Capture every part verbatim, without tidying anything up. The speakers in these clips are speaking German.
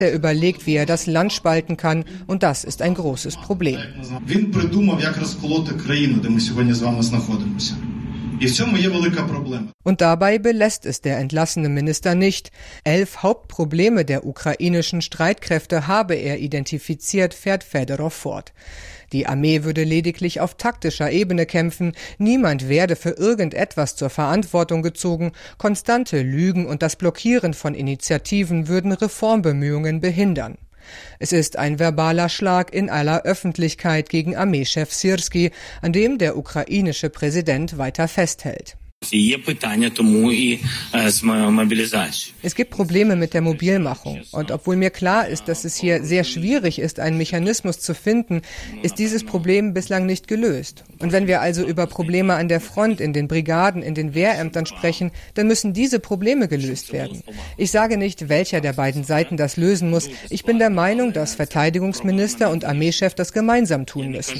Er überlegt, wie er das Land spalten kann, und das ist ein großes Problem. Und dabei belässt es der entlassene Minister nicht. Elf Hauptprobleme der ukrainischen Streitkräfte habe er identifiziert, fährt Fedorov fort. Die Armee würde lediglich auf taktischer Ebene kämpfen, niemand werde für irgendetwas zur Verantwortung gezogen, konstante Lügen und das Blockieren von Initiativen würden Reformbemühungen behindern. Es ist ein verbaler Schlag in aller Öffentlichkeit gegen Armeechef Syrski, an dem der ukrainische Präsident weiter festhält. Es gibt Probleme mit der Mobilmachung. Und obwohl mir klar ist, dass es hier sehr schwierig ist, einen Mechanismus zu finden, ist dieses Problem bislang nicht gelöst. Und wenn wir also über Probleme an der Front, in den Brigaden, in den Wehrämtern sprechen, dann müssen diese Probleme gelöst werden. Ich sage nicht, welcher der beiden Seiten das lösen muss. Ich bin der Meinung, dass Verteidigungsminister und Armeechef das gemeinsam tun müssen.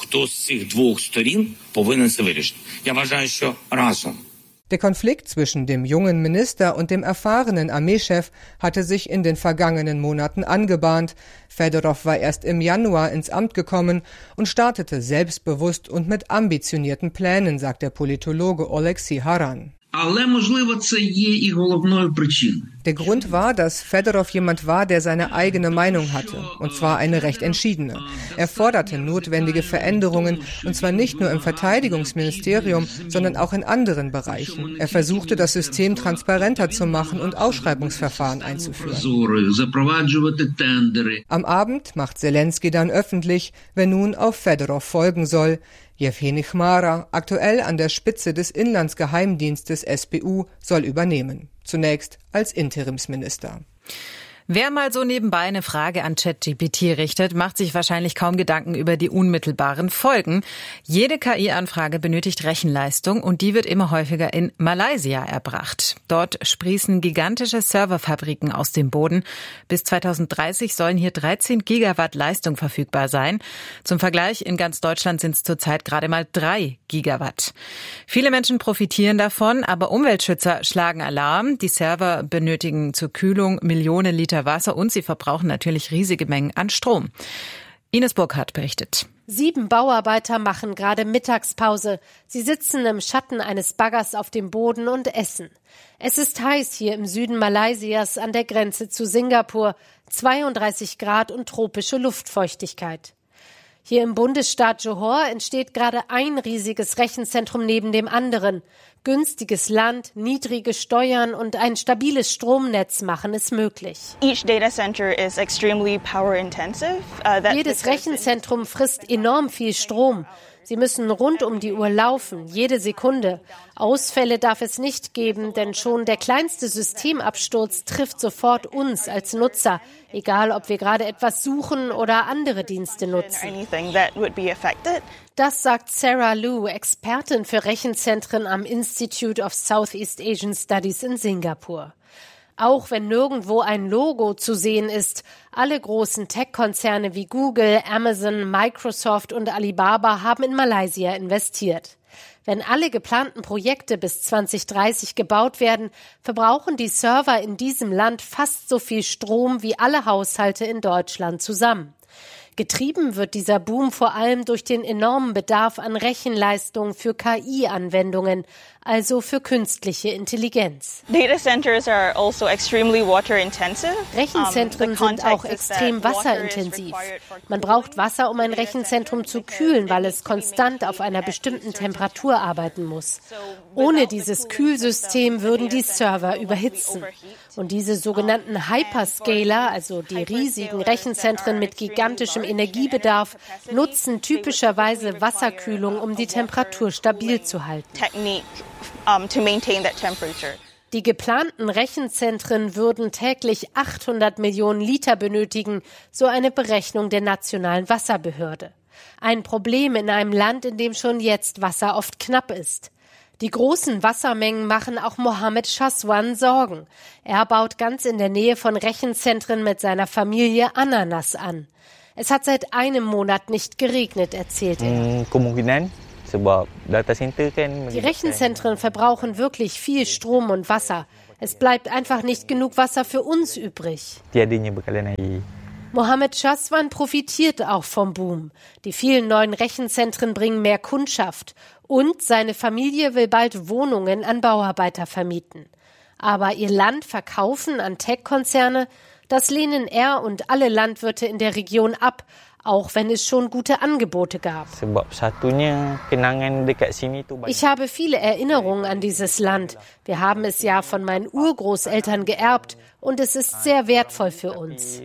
Der Konflikt zwischen dem jungen Minister und dem erfahrenen Armeechef hatte sich in den vergangenen Monaten angebahnt. Fedorov war erst im Januar ins Amt gekommen und startete selbstbewusst und mit ambitionierten Plänen, sagt der Politologe Oleksiy Haran. Der Grund war, dass Fedorov jemand war, der seine eigene Meinung hatte, und zwar eine recht entschiedene. Er forderte notwendige Veränderungen, und zwar nicht nur im Verteidigungsministerium, sondern auch in anderen Bereichen. Er versuchte, das System transparenter zu machen und Ausschreibungsverfahren einzuführen. Am Abend macht Selenskyj dann öffentlich, wer nun auf Fedorov folgen soll. Jewgeni Chmara, aktuell an der Spitze des Inlandsgeheimdienstes S B U, soll übernehmen. Zunächst als Interimsminister. Wer mal so nebenbei eine Frage an ChatGPT richtet, macht sich wahrscheinlich kaum Gedanken über die unmittelbaren Folgen. Jede K I-Anfrage benötigt Rechenleistung und die wird immer häufiger in Malaysia erbracht. Dort sprießen gigantische Serverfabriken aus dem Boden. Bis zweitausenddreißig sollen hier dreizehn Gigawatt Leistung verfügbar sein. Zum Vergleich, in ganz Deutschland sind es zurzeit gerade mal drei Gigawatt. Viele Menschen profitieren davon, aber Umweltschützer schlagen Alarm. Die Server benötigen zur Kühlung Millionen Liter Wasser und sie verbrauchen natürlich riesige Mengen an Strom. Ines Burkhardt berichtet. Sieben Bauarbeiter machen gerade Mittagspause. Sie sitzen im Schatten eines Baggers auf dem Boden und essen. Es ist heiß hier im Süden Malaysias an der Grenze zu Singapur. zweiunddreißig Grad und tropische Luftfeuchtigkeit. Hier im Bundesstaat Johor entsteht gerade ein riesiges Rechenzentrum neben dem anderen. Günstiges Land, niedrige Steuern und ein stabiles Stromnetz machen es möglich. Each data center is extremely power intensive. Uh, that Jedes Rechenzentrum frisst enorm viel Strom. Sie müssen rund um die Uhr laufen, jede Sekunde. Ausfälle darf es nicht geben, denn schon der kleinste Systemabsturz trifft sofort uns als Nutzer, egal ob wir gerade etwas suchen oder andere Dienste nutzen. Das sagt Sarah Lu, Expertin für Rechenzentren am Institute of Southeast Asian Studies in Singapur. Auch wenn nirgendwo ein Logo zu sehen ist, alle großen Tech-Konzerne wie Google, Amazon, Microsoft und Alibaba haben in Malaysia investiert. Wenn alle geplanten Projekte bis zwanzig dreißig gebaut werden, verbrauchen die Server in diesem Land fast so viel Strom wie alle Haushalte in Deutschland zusammen. Getrieben wird dieser Boom vor allem durch den enormen Bedarf an Rechenleistung für K I-Anwendungen, also für künstliche Intelligenz. Data centers are also extremely water intensive. Rechenzentren sind auch extrem wasserintensiv. Man braucht Wasser, um ein Rechenzentrum zu kühlen, weil es konstant auf einer bestimmten Temperatur arbeiten muss. Ohne dieses Kühlsystem würden die Server überhitzen. Und diese sogenannten Hyperscaler, also die riesigen Rechenzentren mit gigantischem Energiebedarf, nutzen typischerweise Wasserkühlung, um die Temperatur stabil zu halten. Die geplanten Rechenzentren würden täglich achthundert Millionen Liter benötigen, so eine Berechnung der Nationalen Wasserbehörde. Ein Problem in einem Land, in dem schon jetzt Wasser oft knapp ist. Die großen Wassermengen machen auch Mohammed Shaswan Sorgen. Er baut ganz in der Nähe von Rechenzentren mit seiner Familie Ananas an. Es hat seit einem Monat nicht geregnet, erzählt er. Die Rechenzentren verbrauchen wirklich viel Strom und Wasser. Es bleibt einfach nicht genug Wasser für uns übrig. Mohammed Shazwan profitiert auch vom Boom. Die vielen neuen Rechenzentren bringen mehr Kundschaft. Und seine Familie will bald Wohnungen an Bauarbeiter vermieten. Aber ihr Land verkaufen an Tech-Konzerne, das lehnen er und alle Landwirte in der Region ab, auch wenn es schon gute Angebote gab. Ich habe viele Erinnerungen an dieses Land. Wir haben es ja von meinen Urgroßeltern geerbt und es ist sehr wertvoll für uns.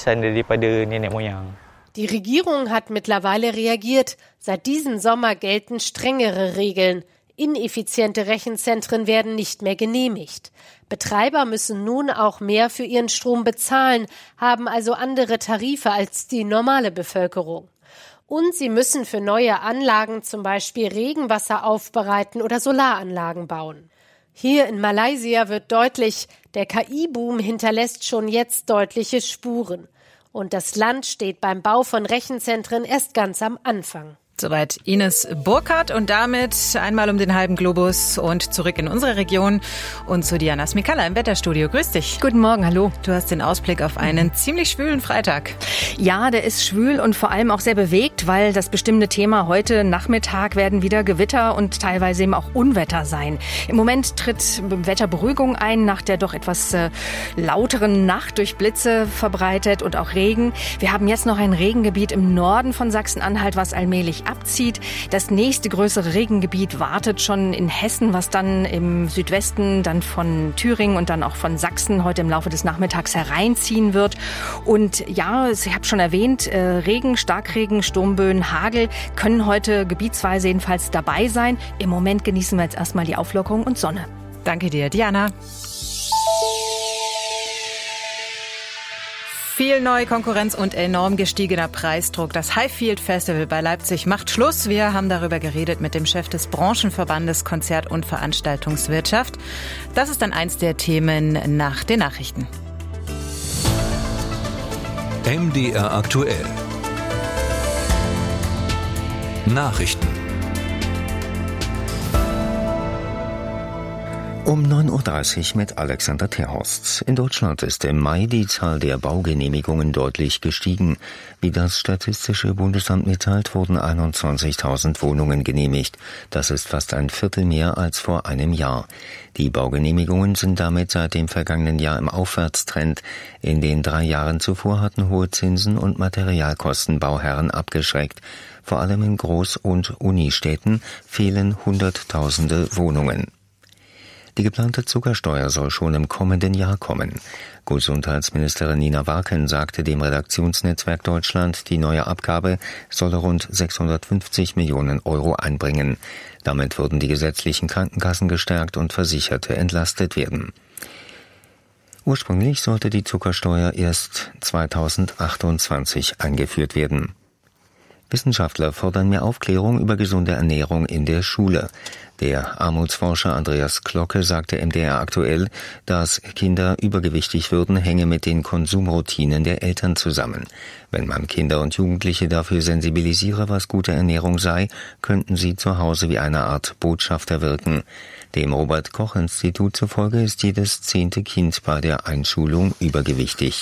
Die Regierung hat mittlerweile reagiert. Seit diesem Sommer gelten strengere Regeln. Ineffiziente Rechenzentren werden nicht mehr genehmigt. Betreiber müssen nun auch mehr für ihren Strom bezahlen, haben also andere Tarife als die normale Bevölkerung. Und sie müssen für neue Anlagen zum Beispiel Regenwasser aufbereiten oder Solaranlagen bauen. Hier in Malaysia wird deutlich, der K I-Boom hinterlässt schon jetzt deutliche Spuren. Und das Land steht beim Bau von Rechenzentren erst ganz am Anfang. Soweit Ines Burkhardt und damit einmal um den halben Globus und zurück in unsere Region und zu Diana Smikalla im Wetterstudio. Grüß dich. Guten Morgen, hallo. Du hast den Ausblick auf einen ziemlich schwülen Freitag. Ja, der ist schwül und vor allem auch sehr bewegt, weil das bestimmte Thema heute Nachmittag werden wieder Gewitter und teilweise eben auch Unwetter sein. Im Moment tritt Wetterberuhigung ein nach der doch etwas äh, lauteren Nacht durch Blitze verbreitet und auch Regen. Wir haben jetzt noch ein Regengebiet im Norden von Sachsen-Anhalt, was allmählich abzieht. Das nächste größere Regengebiet wartet schon in Hessen, was dann im Südwesten dann von Thüringen und dann auch von Sachsen heute im Laufe des Nachmittags hereinziehen wird. Und ja, ich habe schon erwähnt, äh, Regen, Starkregen, Sturmböen, Hagel können heute gebietsweise jedenfalls dabei sein. Im Moment genießen wir jetzt erstmal die Auflockerung und Sonne. Danke dir, Diana. Viel neue Konkurrenz und enorm gestiegener Preisdruck. Das Highfield Festival bei Leipzig macht Schluss. Wir haben darüber geredet mit dem Chef des Branchenverbandes Konzert- und Veranstaltungswirtschaft. Das ist dann eins der Themen nach den Nachrichten. M D R aktuell. Nachrichten. Um neun Uhr dreißig mit Alexander Terhorst. In Deutschland ist im Mai die Zahl der Baugenehmigungen deutlich gestiegen. Wie das Statistische Bundesamt mitteilt, wurden einundzwanzigtausend Wohnungen genehmigt. Das ist fast ein Viertel mehr als vor einem Jahr. Die Baugenehmigungen sind damit seit dem vergangenen Jahr im Aufwärtstrend. In den drei Jahren zuvor hatten hohe Zinsen und Materialkosten Bauherren abgeschreckt. Vor allem in Groß- und Unistädten fehlen Hunderttausende Wohnungen. Die geplante Zuckersteuer soll schon im kommenden Jahr kommen. Gesundheitsministerin Nina Warken sagte dem Redaktionsnetzwerk Deutschland, die neue Abgabe solle rund sechshundertfünfzig Millionen Euro einbringen. Damit würden die gesetzlichen Krankenkassen gestärkt und Versicherte entlastet werden. Ursprünglich sollte die Zuckersteuer erst zweitausendachtundzwanzig eingeführt werden. Wissenschaftler fordern mehr Aufklärung über gesunde Ernährung in der Schule. Der Armutsforscher Andreas Glocke sagte M D R aktuell, dass Kinder übergewichtig würden, hänge mit den Konsumroutinen der Eltern zusammen. Wenn man Kinder und Jugendliche dafür sensibilisiere, was gute Ernährung sei, könnten sie zu Hause wie eine Art Botschafter wirken. Dem Robert-Koch-Institut zufolge ist jedes zehnte Kind bei der Einschulung übergewichtig.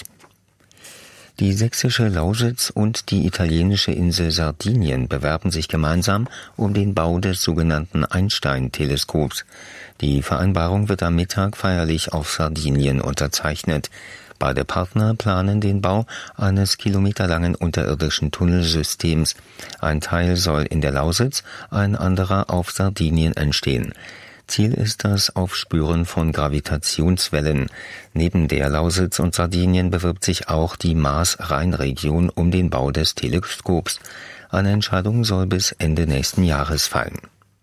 Die sächsische Lausitz und die italienische Insel Sardinien bewerben sich gemeinsam um den Bau des sogenannten Einstein-Teleskops. Die Vereinbarung wird am Mittag feierlich auf Sardinien unterzeichnet. Beide Partner planen den Bau eines kilometerlangen unterirdischen Tunnelsystems. Ein Teil soll in der Lausitz, ein anderer auf Sardinien entstehen. Ziel ist das Aufspüren von Gravitationswellen. Neben der Lausitz und Sardinien bewirbt sich auch die Maas-Rhein-Region um den Bau des Teleskops. Eine Entscheidung soll bis Ende nächsten Jahres fallen.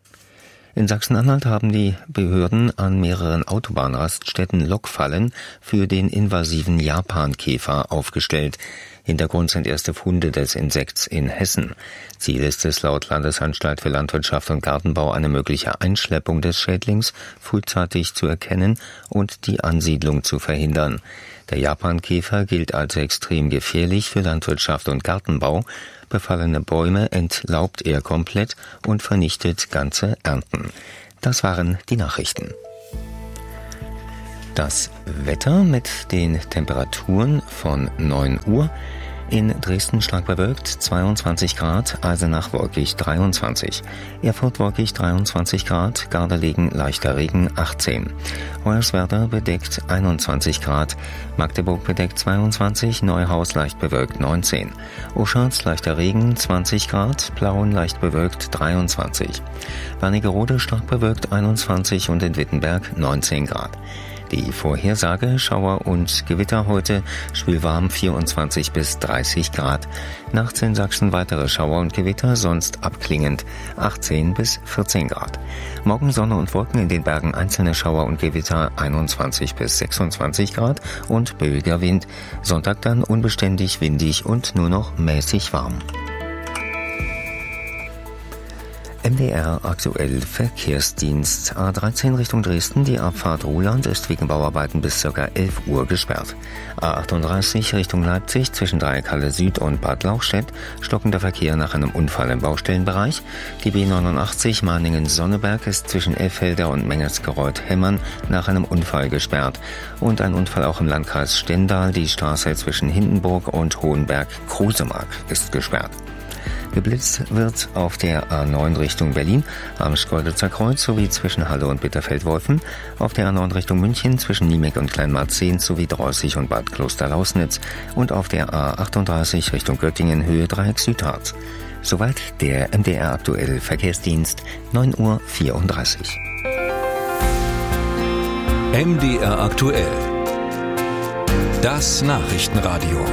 In Sachsen-Anhalt haben die Behörden an mehreren Autobahnraststätten Lokfallen für den invasiven Japankäfer aufgestellt. Hintergrund sind erste Funde des Insekts in Hessen. Ziel ist es laut Landesanstalt für Landwirtschaft und Gartenbau, eine mögliche Einschleppung des Schädlings frühzeitig zu erkennen und die Ansiedlung zu verhindern. Der Japankäfer gilt als extrem gefährlich für Landwirtschaft und Gartenbau. Befallene Bäume entlaubt er komplett und vernichtet ganze Ernten. Das waren die Nachrichten. Das Wetter mit den Temperaturen von neun Uhr. In Dresden stark bewölkt, zweiundzwanzig Grad, Eisenach wolkig dreiundzwanzig, Erfurt wolkig dreiundzwanzig Grad, Gardelegen leichter Regen achtzehn, Hoyerswerda bedeckt einundzwanzig Grad, Magdeburg bedeckt zweiundzwanzig, Neuhaus leicht bewölkt neunzehn, Oschatz leichter Regen zwanzig Grad, Plauen leicht bewölkt dreiundzwanzig, Wernigerode stark bewölkt einundzwanzig und in Wittenberg neunzehn Grad. Die Vorhersage: Schauer und Gewitter heute, schwülwarm vierundzwanzig bis dreißig Grad. Nachts in Sachsen weitere Schauer und Gewitter, sonst abklingend achtzehn bis vierzehn Grad. Morgen Sonne und Wolken, in den Bergen einzelne Schauer und Gewitter, einundzwanzig bis sechsundzwanzig Grad und böiger Wind. Sonntag dann unbeständig, windig und nur noch mäßig warm. M D R aktuell Verkehrsdienst. A dreizehn Richtung Dresden, die Abfahrt Ruhland ist wegen Bauarbeiten bis ca. elf Uhr gesperrt. A achtunddreißig Richtung Leipzig zwischen Dreieckhalle Süd und Bad Lauchstädt stockender Verkehr nach einem Unfall im Baustellenbereich. Die B neunundachtzig Marningen-Sonneberg ist zwischen Elffelder und Mengersgereuth-Hemmern nach einem Unfall gesperrt. Und ein Unfall auch im Landkreis Stendal, die Straße zwischen Hindenburg und Hohenberg-Krusemark ist gesperrt. Geblitzt wird auf der A neun Richtung Berlin am Schkeuditzer Kreuz sowie zwischen Halle und Bitterfeld-Wolfen, auf der A neun Richtung München zwischen Niemek und Kleinmarzehn sowie Dreußig und Bad Klosterlausnitz und auf der A achtunddreißig Richtung Göttingen Höhe Dreieck Südharz. Soweit der M D R aktuell Verkehrsdienst, neun Uhr vierunddreißig. M D R aktuell. Das Nachrichtenradio.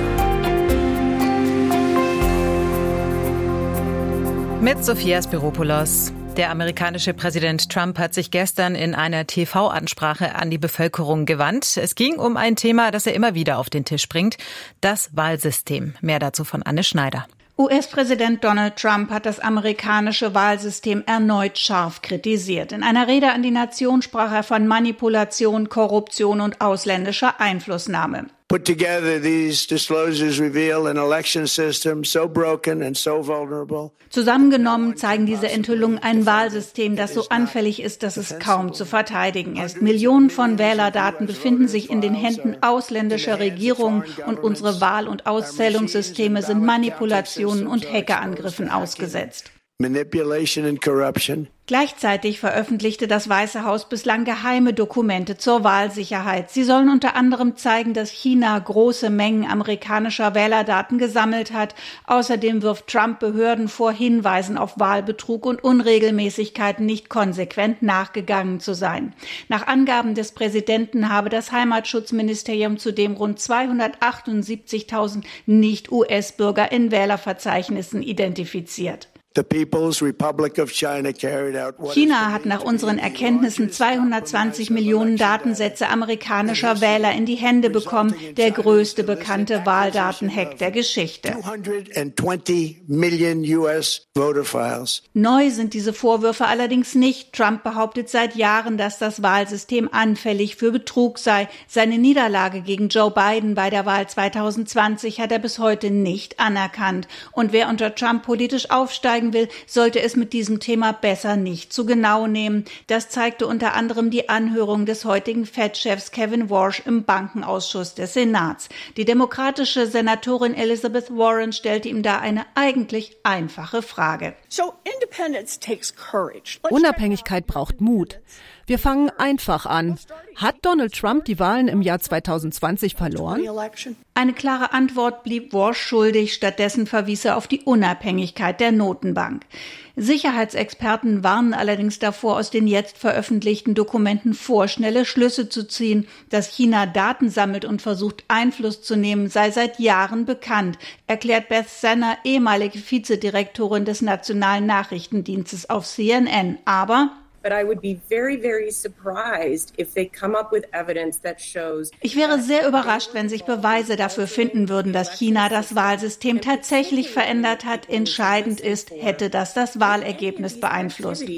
Mit Sophia Spiropoulos. Der amerikanische Präsident Trump hat sich gestern in einer T V-Ansprache an die Bevölkerung gewandt. Es ging um ein Thema, das er immer wieder auf den Tisch bringt, das Wahlsystem. Mehr dazu von Anne Schneider. U S-Präsident Donald Trump hat das amerikanische Wahlsystem erneut scharf kritisiert. In einer Rede an die Nation sprach er von Manipulation, Korruption und ausländischer Einflussnahme. Put together, these disclosures reveal an election system so broken and so vulnerable. Zusammengenommen zeigen diese Enthüllungen ein Wahlsystem, das so anfällig ist, dass es kaum zu verteidigen ist. Millionen von Wählerdaten befinden sich in den Händen ausländischer Regierungen und unsere Wahl- und Auszählungssysteme sind Manipulationen und Hackerangriffen ausgesetzt. Manipulation and corruption. Gleichzeitig veröffentlichte das Weiße Haus bislang geheime Dokumente zur Wahlsicherheit. Sie sollen unter anderem zeigen, dass China große Mengen amerikanischer Wählerdaten gesammelt hat. Außerdem wirft Trump Behörden vor, Hinweisen auf Wahlbetrug und Unregelmäßigkeiten nicht konsequent nachgegangen zu sein. Nach Angaben des Präsidenten habe das Heimatschutzministerium zudem rund zweihundertachtundsiebzigtausend Nicht-U S-Bürger in Wählerverzeichnissen identifiziert. China hat nach unseren Erkenntnissen zweihundertzwanzig Millionen Datensätze amerikanischer Wähler in die Hände bekommen, der größte bekannte Wahldatenhack der Geschichte. Neu sind diese Vorwürfe allerdings nicht. Trump behauptet seit Jahren, dass das Wahlsystem anfällig für Betrug sei. Seine Niederlage gegen Joe Biden bei der Wahl zweitausendzwanzig hat er bis heute nicht anerkannt. Und wer unter Trump politisch aufsteigt, will, sollte es mit diesem Thema besser nicht zu genau nehmen. Das zeigte unter anderem die Anhörung des heutigen Fed-Chefs Kevin Warsh im Bankenausschuss des Senats. Die demokratische Senatorin Elizabeth Warren stellte ihm da eine eigentlich einfache Frage. Unabhängigkeit braucht Mut. Wir fangen einfach an. Hat Donald Trump die Wahlen im Jahr zweitausendzwanzig verloren? Eine klare Antwort blieb Warsh schuldig. Stattdessen verwies er auf die Unabhängigkeit der Notenbank. Sicherheitsexperten warnen allerdings davor, aus den jetzt veröffentlichten Dokumenten vorschnelle Schlüsse zu ziehen. Dass China Daten sammelt und versucht, Einfluss zu nehmen, sei seit Jahren bekannt, erklärt Beth Sanner, ehemalige Vizedirektorin des Nationalen Nachrichtendienstes auf C N N. Aber ich wäre sehr überrascht, wenn sich Beweise dafür finden würden, dass China das Wahlsystem tatsächlich verändert hat. Entscheidend ist, hätte das das Wahlergebnis beeinflusst.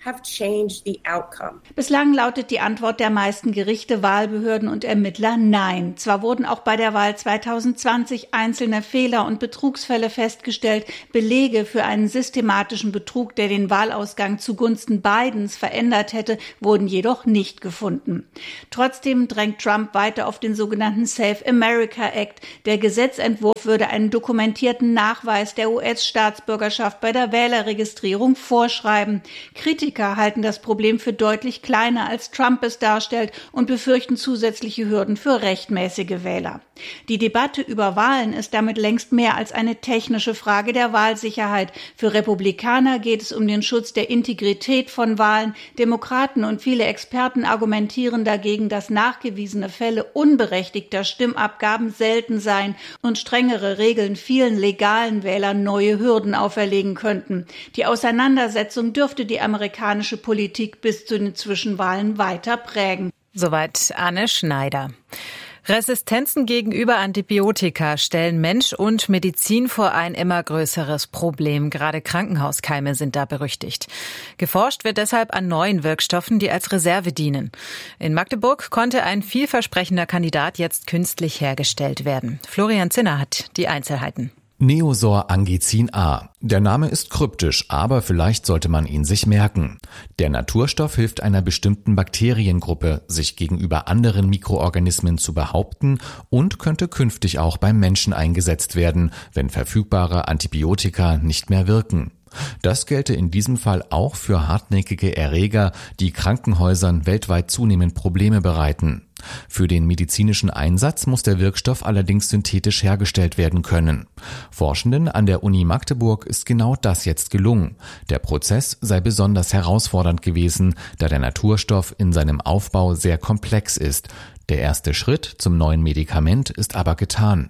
have changed the outcome. Bislang lautet die Antwort der meisten Gerichte, Wahlbehörden und Ermittler nein. Zwar wurden auch bei der Wahl zwanzig zwanzig einzelne Fehler und Betrugsfälle festgestellt, Belege für einen systematischen Betrug, der den Wahlausgang zugunsten Bidens verändert hätte, wurden jedoch nicht gefunden. Trotzdem drängt Trump weiter auf den sogenannten Save America Act. Der Gesetzentwurf würde einen dokumentierten Nachweis der U S-Staatsbürgerschaft bei der Wählerregistrierung vorschreiben. Kritiker halten das Problem für deutlich kleiner, als Trump es darstellt, und befürchten zusätzliche Hürden für rechtmäßige Wähler. Die Debatte über Wahlen ist damit längst mehr als eine technische Frage der Wahlsicherheit. Für Republikaner geht es um den Schutz der Integrität von Wahlen. Demokraten und viele Experten argumentieren dagegen, dass nachgewiesene Fälle unberechtigter Stimmabgaben selten seien und strengere Regeln vielen legalen Wählern neue Hürden auferlegen könnten. Die Auseinandersetzung dürfte die amerikanische Politik bis zu den Zwischenwahlen weiter prägen. Soweit Anne Schneider. Resistenzen gegenüber Antibiotika stellen Mensch und Medizin vor ein immer größeres Problem. Gerade Krankenhauskeime sind da berüchtigt. Geforscht wird deshalb an neuen Wirkstoffen, die als Reserve dienen. In Magdeburg konnte ein vielversprechender Kandidat jetzt künstlich hergestellt werden. Florian Zinner hat die Einzelheiten. Neosor-Angizin A. Der Name ist kryptisch, aber vielleicht sollte man ihn sich merken. Der Naturstoff hilft einer bestimmten Bakteriengruppe, sich gegenüber anderen Mikroorganismen zu behaupten und könnte künftig auch beim Menschen eingesetzt werden, wenn verfügbare Antibiotika nicht mehr wirken. Das gelte in diesem Fall auch für hartnäckige Erreger, die Krankenhäusern weltweit zunehmend Probleme bereiten. Für den medizinischen Einsatz muss der Wirkstoff allerdings synthetisch hergestellt werden können. Forschenden an der Uni Magdeburg ist genau das jetzt gelungen. Der Prozess sei besonders herausfordernd gewesen, da der Naturstoff in seinem Aufbau sehr komplex ist. Der erste Schritt zum neuen Medikament ist aber getan.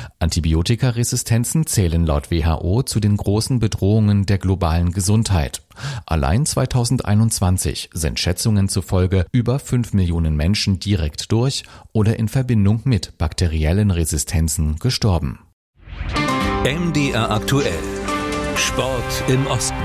Antibiotikaresistenzen zählen laut W H O zu den großen Bedrohungen der globalen Gesundheit. Allein zweitausendeinundzwanzig sind Schätzungen zufolge über fünf Millionen Menschen direkt durch oder in Verbindung mit bakteriellen Resistenzen gestorben. M D R aktuell. Sport im Osten.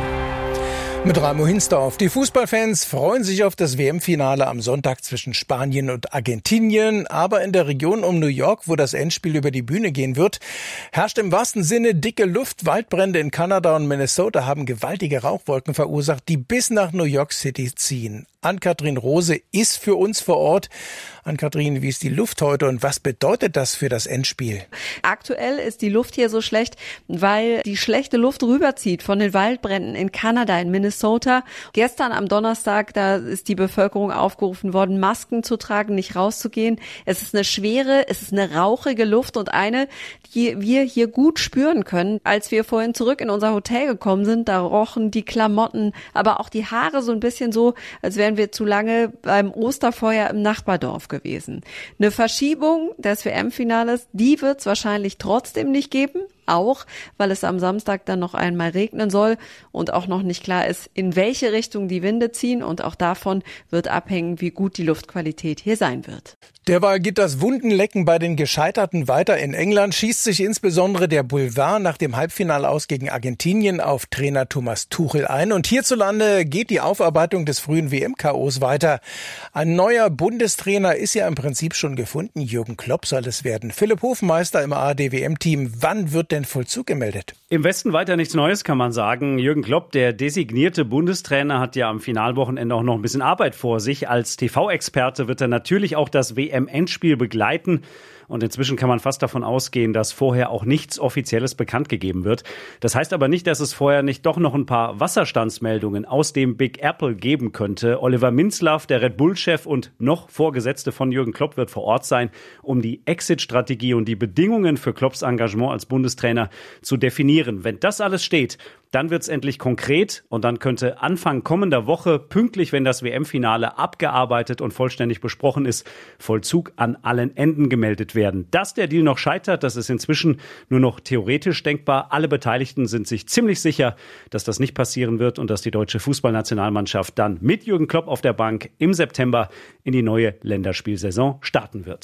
Mit Ramo Hinsdorf. Die Fußballfans freuen sich auf das W M-Finale am Sonntag zwischen Spanien und Argentinien. Aber in der Region um New York, wo das Endspiel über die Bühne gehen wird, herrscht im wahrsten Sinne dicke Luft. Waldbrände in Kanada und Minnesota haben gewaltige Rauchwolken verursacht, die bis nach New York City ziehen. Ann-Kathrin Rose ist für uns vor Ort. Ann-Kathrin, wie ist die Luft heute und was bedeutet das für das Endspiel? Aktuell ist die Luft hier so schlecht, weil die schlechte Luft rüberzieht von den Waldbränden in Kanada, in Minnesota. Gestern am Donnerstag, da ist die Bevölkerung aufgerufen worden, Masken zu tragen, nicht rauszugehen. Es ist eine schwere, es ist eine rauchige Luft und eine, die wir hier gut spüren können. Als wir vorhin zurück in unser Hotel gekommen sind, da rochen die Klamotten, aber auch die Haare so ein bisschen so, als wären wir zu lange beim Osterfeuer im Nachbardorf gewesen. Eine Verschiebung des W M-Finales, die wird es wahrscheinlich trotzdem nicht geben. Auch, weil es am Samstag dann noch einmal regnen soll und auch noch nicht klar ist, in welche Richtung die Winde ziehen. Und auch davon wird abhängen, wie gut die Luftqualität hier sein wird. Derweil geht das Wundenlecken bei den Gescheiterten weiter. In England schießt sich insbesondere der Boulevard nach dem Halbfinale aus gegen Argentinien auf Trainer Thomas Tuchel ein. Und hierzulande geht die Aufarbeitung des frühen W M-K Os weiter. Ein neuer Bundestrainer ist ja im Prinzip schon gefunden. Jürgen Klopp soll es werden. Philipp Hofmeister im A R D W M-Team. Wann wird denn Vollzug gemeldet? Im Westen weiter nichts Neues, kann man sagen. Jürgen Klopp, der designierte Bundestrainer, hat ja am Finalwochenende auch noch ein bisschen Arbeit vor sich. Als T V-Experte wird er natürlich auch das W M-Endspiel begleiten. Und inzwischen kann man fast davon ausgehen, dass vorher auch nichts Offizielles bekannt gegeben wird. Das heißt aber nicht, dass es vorher nicht doch noch ein paar Wasserstandsmeldungen aus dem Big Apple geben könnte. Oliver Minzlaff, der Red Bull-Chef und noch Vorgesetzte von Jürgen Klopp, wird vor Ort sein, um die Exit-Strategie und die Bedingungen für Klopps Engagement als Bundestrainer zu definieren. Wenn das alles steht, dann wird's endlich konkret und dann könnte Anfang kommender Woche, pünktlich, wenn das W M-Finale abgearbeitet und vollständig besprochen ist, Vollzug an allen Enden gemeldet werden. Dass der Deal noch scheitert, das ist inzwischen nur noch theoretisch denkbar. Alle Beteiligten sind sich ziemlich sicher, dass das nicht passieren wird und dass die deutsche Fußballnationalmannschaft dann mit Jürgen Klopp auf der Bank im September in die neue Länderspielsaison starten wird.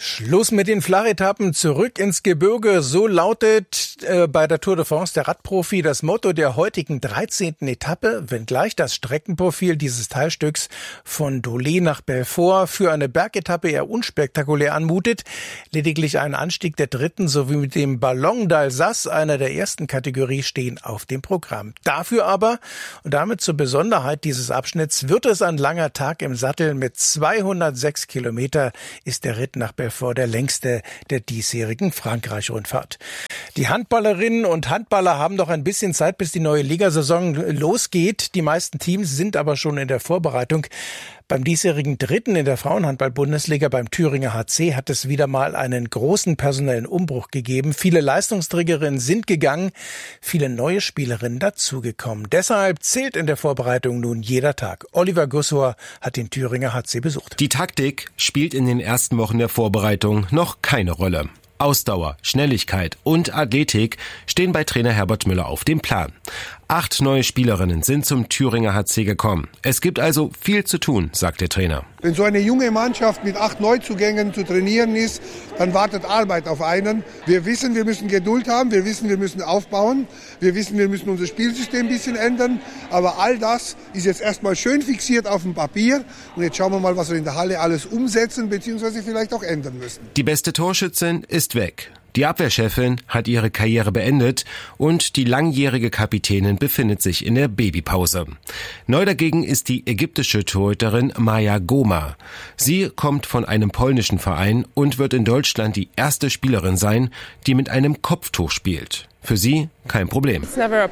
Schluss mit den Flachetappen, zurück ins Gebirge. So lautet äh, bei der Tour de France der Radprofi das Motto der heutigen dreizehnten Etappe, wenngleich das Streckenprofil dieses Teilstücks von Dolé nach Belfort für eine Bergetappe eher unspektakulär anmutet. Lediglich ein Anstieg der dritten sowie mit dem Ballon d'Alsace, einer der ersten Kategorie, stehen auf dem Programm. Dafür aber, und damit zur Besonderheit dieses Abschnitts, wird es ein langer Tag im Sattel. Mit zweihundertsechs Kilometer ist der Ritt nach Belfort vor der längste der diesjährigen Frankreich-Rundfahrt. Die Handballerinnen und Handballer haben noch ein bisschen Zeit, bis die neue Ligasaison losgeht. Die meisten Teams sind aber schon in der Vorbereitung. Beim diesjährigen Dritten in der Frauenhandball-Bundesliga, beim Thüringer H C, hat es wieder mal einen großen personellen Umbruch gegeben. Viele Leistungsträgerinnen sind gegangen, viele neue Spielerinnen dazugekommen. Deshalb zählt in der Vorbereitung nun jeder Tag. Oliver Gussor hat den Thüringer H C besucht. Die Taktik spielt in den ersten Wochen der Vorbereitung noch keine Rolle. Ausdauer, Schnelligkeit und Athletik stehen bei Trainer Herbert Müller auf dem Plan. Acht neue Spielerinnen sind zum Thüringer H C gekommen. Es gibt also viel zu tun, sagt der Trainer. Wenn so eine junge Mannschaft mit acht Neuzugängen zu trainieren ist, dann wartet Arbeit auf einen. Wir wissen, wir müssen Geduld haben, wir wissen, wir müssen aufbauen, wir wissen, wir müssen unser Spielsystem ein bisschen ändern. Aber all das ist jetzt erstmal schön fixiert auf dem Papier. Und jetzt schauen wir mal, was wir in der Halle alles umsetzen bzw. vielleicht auch ändern müssen. Die beste Torschützin ist weg. Die Abwehrchefin hat ihre Karriere beendet und die langjährige Kapitänin befindet sich in der Babypause. Neu dagegen ist die ägyptische Torhüterin Maya Goma. Sie kommt von einem polnischen Verein und wird in Deutschland die erste Spielerin sein, die mit einem Kopftuch spielt. Für sie kein Problem.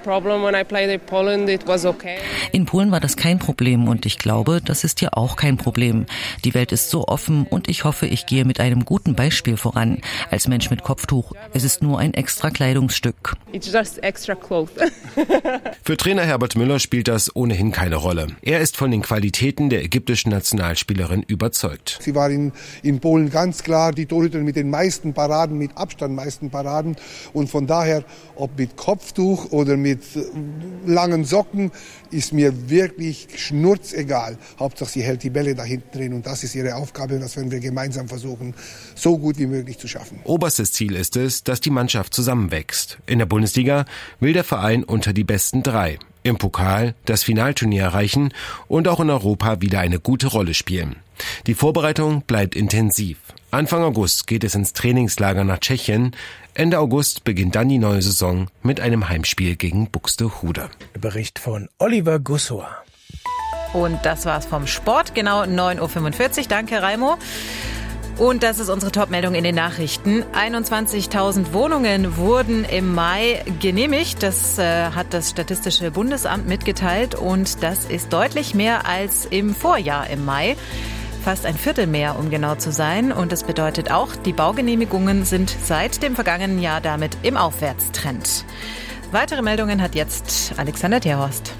In Polen war das kein Problem und ich glaube, das ist hier auch kein Problem. Die Welt ist so offen und ich hoffe, ich gehe mit einem guten Beispiel voran. Als Mensch mit Kopftuch, es ist nur ein extra Kleidungsstück. Für Trainer Herbert Müller spielt das ohnehin keine Rolle. Er ist von den Qualitäten der ägyptischen Nationalspielerin überzeugt. Sie war in, in Polen ganz klar die Torhüterin mit den meisten Paraden, mit Abstand meisten Paraden und von daher, ob mit Kopftuch oder mit langen Socken, ist mir wirklich schnurzegal. Hauptsache sie hält die Bälle da hinten drin und das ist ihre Aufgabe und das werden wir gemeinsam versuchen, so gut wie möglich zu schaffen. Oberstes Ziel ist es, dass die Mannschaft zusammenwächst. In der Bundesliga will der Verein unter die besten drei. Im Pokal das Finalturnier erreichen und auch in Europa wieder eine gute Rolle spielen. Die Vorbereitung bleibt intensiv. Anfang August geht es ins Trainingslager nach Tschechien. Ende August beginnt dann die neue Saison mit einem Heimspiel gegen Buxtehude. Bericht von Oliver Gussor. Und das war's vom Sport, genau neun Uhr fünfundvierzig. Danke, Raimo. Und das ist unsere Top-Meldung in den Nachrichten. einundzwanzigtausend Wohnungen wurden im Mai genehmigt. Das äh, hat das Statistische Bundesamt mitgeteilt. Und das ist deutlich mehr als im Vorjahr im Mai. Fast ein Viertel mehr, um genau zu sein. Und das bedeutet auch, die Baugenehmigungen sind seit dem vergangenen Jahr damit im Aufwärtstrend. Weitere Meldungen hat jetzt Alexander Terhorst.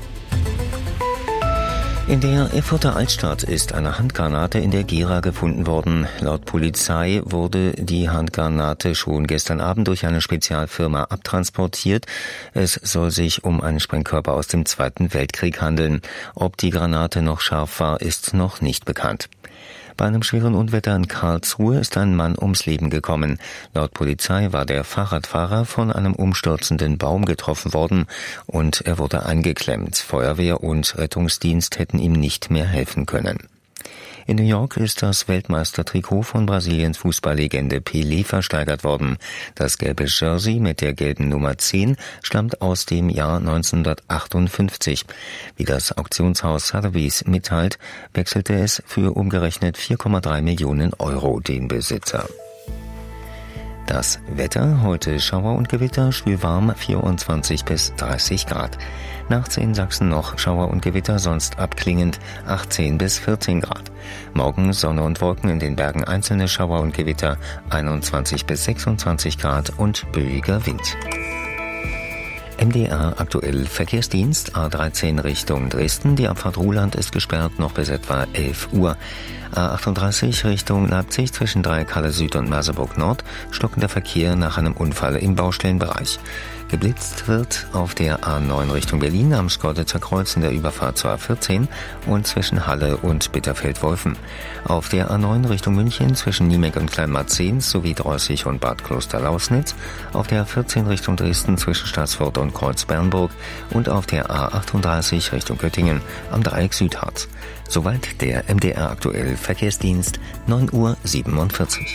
In der Erfurter Altstadt ist eine Handgranate in der Gera gefunden worden. Laut Polizei wurde die Handgranate schon gestern Abend durch eine Spezialfirma abtransportiert. Es soll sich um einen Sprengkörper aus dem Zweiten Weltkrieg handeln. Ob die Granate noch scharf war, ist noch nicht bekannt. Bei einem schweren Unwetter in Karlsruhe ist ein Mann ums Leben gekommen. Laut Polizei war der Fahrradfahrer von einem umstürzenden Baum getroffen worden und er wurde eingeklemmt. Feuerwehr und Rettungsdienst hätten ihm nicht mehr helfen können. In New York ist das Weltmeistertrikot von Brasiliens Fußballlegende Pelé versteigert worden. Das gelbe Jersey mit der gelben Nummer zehn stammt aus dem Jahr neunzehnhundertachtundfünfzig. Wie das Auktionshaus Sotheby's mitteilt, wechselte es für umgerechnet vier Komma drei Millionen Euro den Besitzer. Das Wetter, heute Schauer und Gewitter, schwülwarm vierundzwanzig bis dreißig Grad. Nachts in Sachsen noch Schauer und Gewitter, sonst abklingend achtzehn bis vierzehn Grad. Morgen Sonne und Wolken, in den Bergen einzelne Schauer und Gewitter, einundzwanzig bis sechsundzwanzig Grad und böiger Wind. M D R aktuell Verkehrsdienst A dreizehn Richtung Dresden. Die Abfahrt Ruhland ist gesperrt noch bis etwa elf Uhr. A achtunddreißig Richtung Leipzig zwischen Dreieckhalle Süd und Merseburg Nord stockender Verkehr nach einem Unfall im Baustellenbereich. Geblitzt wird auf der A neun Richtung Berlin am Schkeuditzer Kreuz in der Überfahrt zur A vierzehn und zwischen Halle und Bitterfeld-Wolfen. Auf der A neun Richtung München zwischen Niemek und Kleinmarzens sowie Dreußig und Bad Kloster-Lausnitz. Auf der A vierzehn Richtung Dresden zwischen Staßfurt und Kreuz-Bernburg und auf der A achtunddreißig Richtung Göttingen am Dreieck Südharz. Soweit der M D R aktuell Verkehrsdienst, neun Uhr siebenundvierzig.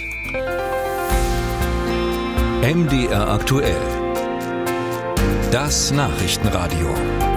M D R aktuell. Das Nachrichtenradio.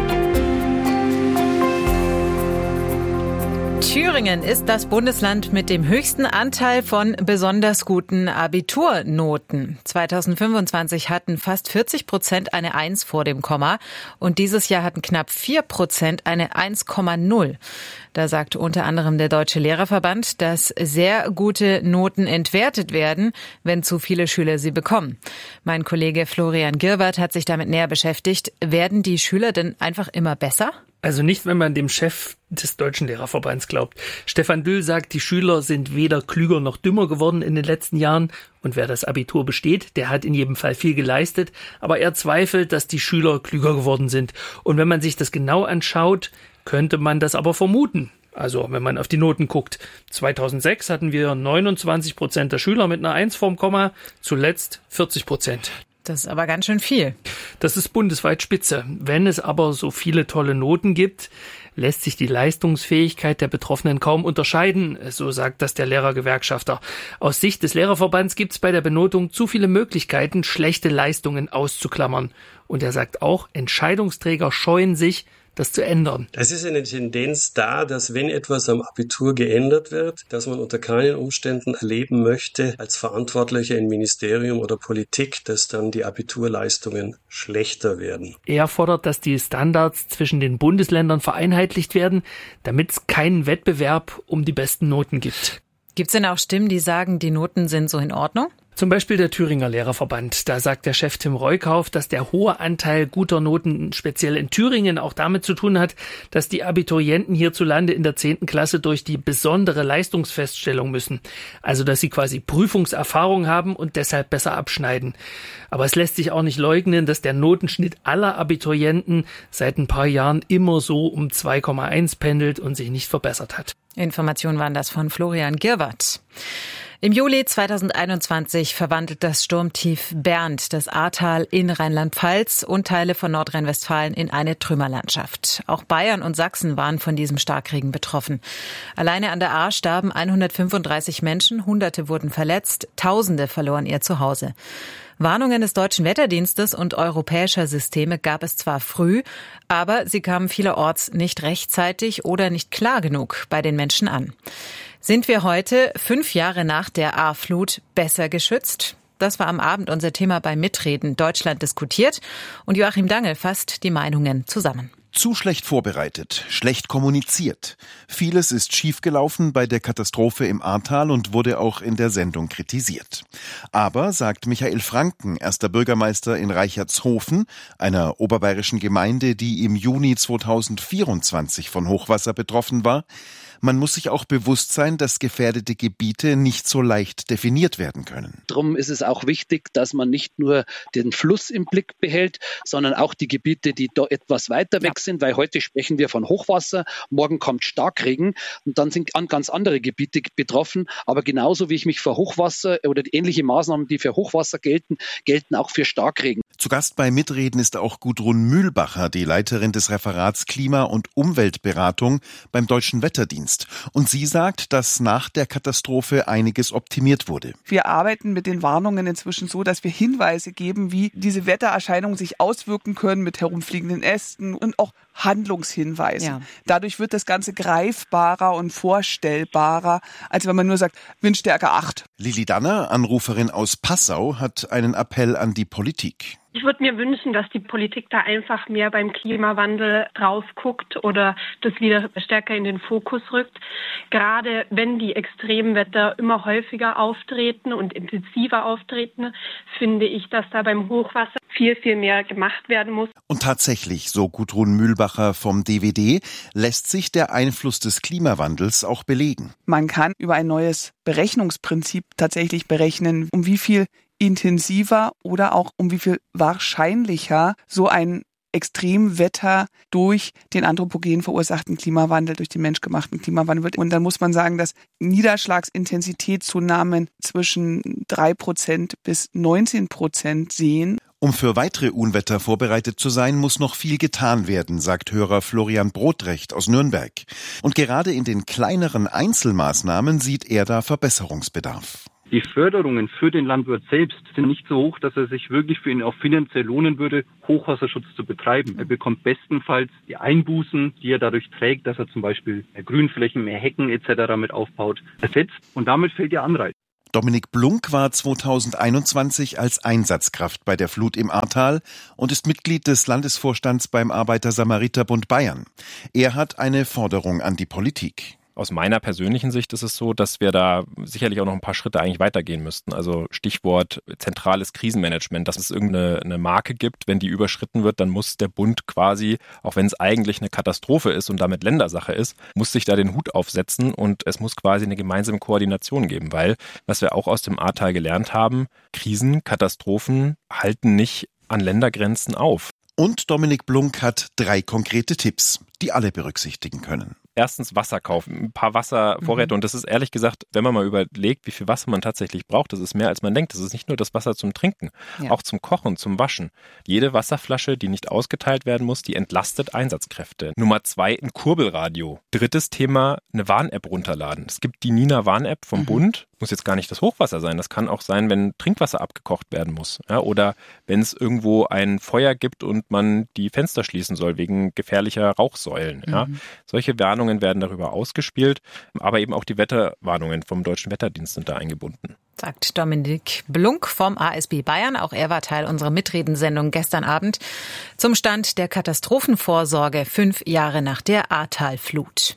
Thüringen ist das Bundesland mit dem höchsten Anteil von besonders guten Abiturnoten. zweitausendfünfundzwanzig hatten fast vierzig Prozent eine eins vor dem Komma und dieses Jahr hatten knapp vier Prozent eine eins Komma null. Da sagt unter anderem der Deutsche Lehrerverband, dass sehr gute Noten entwertet werden, wenn zu viele Schüler sie bekommen. Mein Kollege Florian Girwert hat sich damit näher beschäftigt. Werden die Schüler denn einfach immer besser? Also nicht, wenn man dem Chef des Deutschen Lehrerverbands glaubt. Stefan Düll sagt, die Schüler sind weder klüger noch dümmer geworden in den letzten Jahren. Und wer das Abitur besteht, der hat in jedem Fall viel geleistet. Aber er zweifelt, dass die Schüler klüger geworden sind. Und wenn man sich das genau anschaut, könnte man das aber vermuten. Also wenn man auf die Noten guckt. zweitausendsechs hatten wir neunundzwanzig Prozent der Schüler mit einer eins vorm Komma, zuletzt vierzig Prozent. Das ist aber ganz schön viel. Das ist bundesweit spitze. Wenn es aber so viele tolle Noten gibt, lässt sich die Leistungsfähigkeit der Betroffenen kaum unterscheiden, so sagt das der Lehrergewerkschafter. Aus Sicht des Lehrerverbands gibt es bei der Benotung zu viele Möglichkeiten, schlechte Leistungen auszuklammern. Und er sagt auch, Entscheidungsträger scheuen sich, das zu ändern. Es ist eine Tendenz da, dass wenn etwas am Abitur geändert wird, dass man unter keinen Umständen erleben möchte, als Verantwortlicher im Ministerium oder Politik, dass dann die Abiturleistungen schlechter werden. Er fordert, dass die Standards zwischen den Bundesländern vereinheitlicht werden, damit es keinen Wettbewerb um die besten Noten gibt. Gibt es denn auch Stimmen, die sagen, die Noten sind so in Ordnung? Zum Beispiel der Thüringer Lehrerverband. Da sagt der Chef Tim Reukauf, dass der hohe Anteil guter Noten speziell in Thüringen auch damit zu tun hat, dass die Abiturienten hierzulande in der zehnten Klasse durch die besondere Leistungsfeststellung müssen. Also dass sie quasi Prüfungserfahrung haben und deshalb besser abschneiden. Aber es lässt sich auch nicht leugnen, dass der Notenschnitt aller Abiturienten seit ein paar Jahren immer so um zwei Komma eins pendelt und sich nicht verbessert hat. Informationen waren das von Florian Girwert. Im Juli zweitausendeinundzwanzig verwandelt das Sturmtief Bernd das Ahrtal in Rheinland-Pfalz und Teile von Nordrhein-Westfalen in eine Trümmerlandschaft. Auch Bayern und Sachsen waren von diesem Starkregen betroffen. Alleine an der Ahr starben hundertfünfunddreißig Menschen, Hunderte wurden verletzt, Tausende verloren ihr Zuhause. Warnungen des Deutschen Wetterdienstes und europäischer Systeme gab es zwar früh, aber sie kamen vielerorts nicht rechtzeitig oder nicht klar genug bei den Menschen an. Sind wir heute, fünf Jahre nach der Ahrflut, besser geschützt? Das war am Abend unser Thema bei Mitreden Deutschland diskutiert und Joachim Dangel fasst die Meinungen zusammen. Zu schlecht vorbereitet, schlecht kommuniziert. Vieles ist schiefgelaufen bei der Katastrophe im Ahrtal und wurde auch in der Sendung kritisiert. Aber, sagt Michael Franken, erster Bürgermeister in Reichertshofen, einer oberbayerischen Gemeinde, die im Juni zweitausendvierundzwanzig von Hochwasser betroffen war, man muss sich auch bewusst sein, dass gefährdete Gebiete nicht so leicht definiert werden können. Darum ist es auch wichtig, dass man nicht nur den Fluss im Blick behält, sondern auch die Gebiete, die da etwas weiter weg sind, weil heute sprechen wir von Hochwasser, morgen kommt Starkregen und dann sind ganz andere Gebiete betroffen. Aber genauso wie ich mich für Hochwasser oder ähnliche Maßnahmen, die für Hochwasser gelten, gelten auch für Starkregen. Zu Gast bei Mitreden ist auch Gudrun Mühlbacher, die Leiterin des Referats Klima- und Umweltberatung beim Deutschen Wetterdienst. Und sie sagt, dass nach der Katastrophe einiges optimiert wurde. Wir arbeiten mit den Warnungen inzwischen so, dass wir Hinweise geben, wie diese Wettererscheinungen sich auswirken können mit herumfliegenden Ästen und auch Handlungshinweisen. Ja. Dadurch wird das Ganze greifbarer und vorstellbarer, als wenn man nur sagt, Windstärke acht. Lili Danner, Anruferin aus Passau, hat einen Appell an die Politik. Ich würde mir wünschen, dass die Politik da einfach mehr beim Klimawandel drauf guckt oder das wieder stärker in den Fokus rückt. Gerade wenn die Extremwetter immer häufiger auftreten und intensiver auftreten, finde ich, dass da beim Hochwasser viel, viel mehr gemacht werden muss. Und tatsächlich, so Gudrun Mühlbacher vom D W D, lässt sich der Einfluss des Klimawandels auch belegen. Man kann über ein neues Berechnungsprinzip tatsächlich berechnen, um wie viel intensiver oder auch um wie viel wahrscheinlicher so ein Extremwetter durch den anthropogen verursachten Klimawandel, durch den menschgemachten Klimawandel wird. Und dann muss man sagen, dass Niederschlagsintensitätszunahmen zwischen drei Prozent bis neunzehn Prozent sehen. Um für weitere Unwetter vorbereitet zu sein, muss noch viel getan werden, sagt Hörer Florian Brodrecht aus Nürnberg. Und gerade in den kleineren Einzelmaßnahmen sieht er da Verbesserungsbedarf. Die Förderungen für den Landwirt selbst sind nicht so hoch, dass er sich wirklich für ihn auch finanziell lohnen würde, Hochwasserschutz zu betreiben. Er bekommt bestenfalls die Einbußen, die er dadurch trägt, dass er zum Beispiel mehr Grünflächen, mehr Hecken et cetera mit aufbaut, ersetzt. Und damit fällt der Anreiz. Dominik Blunk war zweitausendeinundzwanzig als Einsatzkraft bei der Flut im Ahrtal und ist Mitglied des Landesvorstands beim Arbeiter-Samariter-Bund Bayern. Er hat eine Forderung an die Politik. Aus meiner persönlichen Sicht ist es so, dass wir da sicherlich auch noch ein paar Schritte eigentlich weitergehen müssten. Also Stichwort zentrales Krisenmanagement, dass es irgendeine eine Marke gibt. Wenn die überschritten wird, dann muss der Bund quasi, auch wenn es eigentlich eine Katastrophe ist und damit Ländersache ist, muss sich da den Hut aufsetzen und es muss quasi eine gemeinsame Koordination geben. Weil, was wir auch aus dem Ahrtal gelernt haben, Krisen, Katastrophen halten nicht an Ländergrenzen auf. Und Dominik Blunk hat drei konkrete Tipps, die alle berücksichtigen können. Erstens Wasser kaufen, ein paar Wasservorräte. Mhm. Und das ist ehrlich gesagt, wenn man mal überlegt, wie viel Wasser man tatsächlich braucht, das ist mehr als man denkt. Das ist nicht nur das Wasser zum Trinken, ja. auch zum Kochen, zum Waschen. Jede Wasserflasche, die nicht ausgeteilt werden muss, die entlastet Einsatzkräfte. Nummer zwei, ein Kurbelradio. Drittes Thema, eine Warn-App runterladen. Es gibt die Nina Warn-App vom mhm. Bund. Muss jetzt gar nicht das Hochwasser sein. Das kann auch sein, wenn Trinkwasser abgekocht werden muss. Ja, oder wenn es irgendwo ein Feuer gibt und man die Fenster schließen soll wegen gefährlicher Rauchsäulen. Ja. Mhm. Solche Warnungen werden darüber ausgespielt, aber eben auch die Wetterwarnungen vom Deutschen Wetterdienst sind da eingebunden. Sagt Dominik Blunk vom A S B Bayern. Auch er war Teil unserer Mitredensendung gestern Abend zum Stand der Katastrophenvorsorge fünf Jahre nach der Ahrtalflut.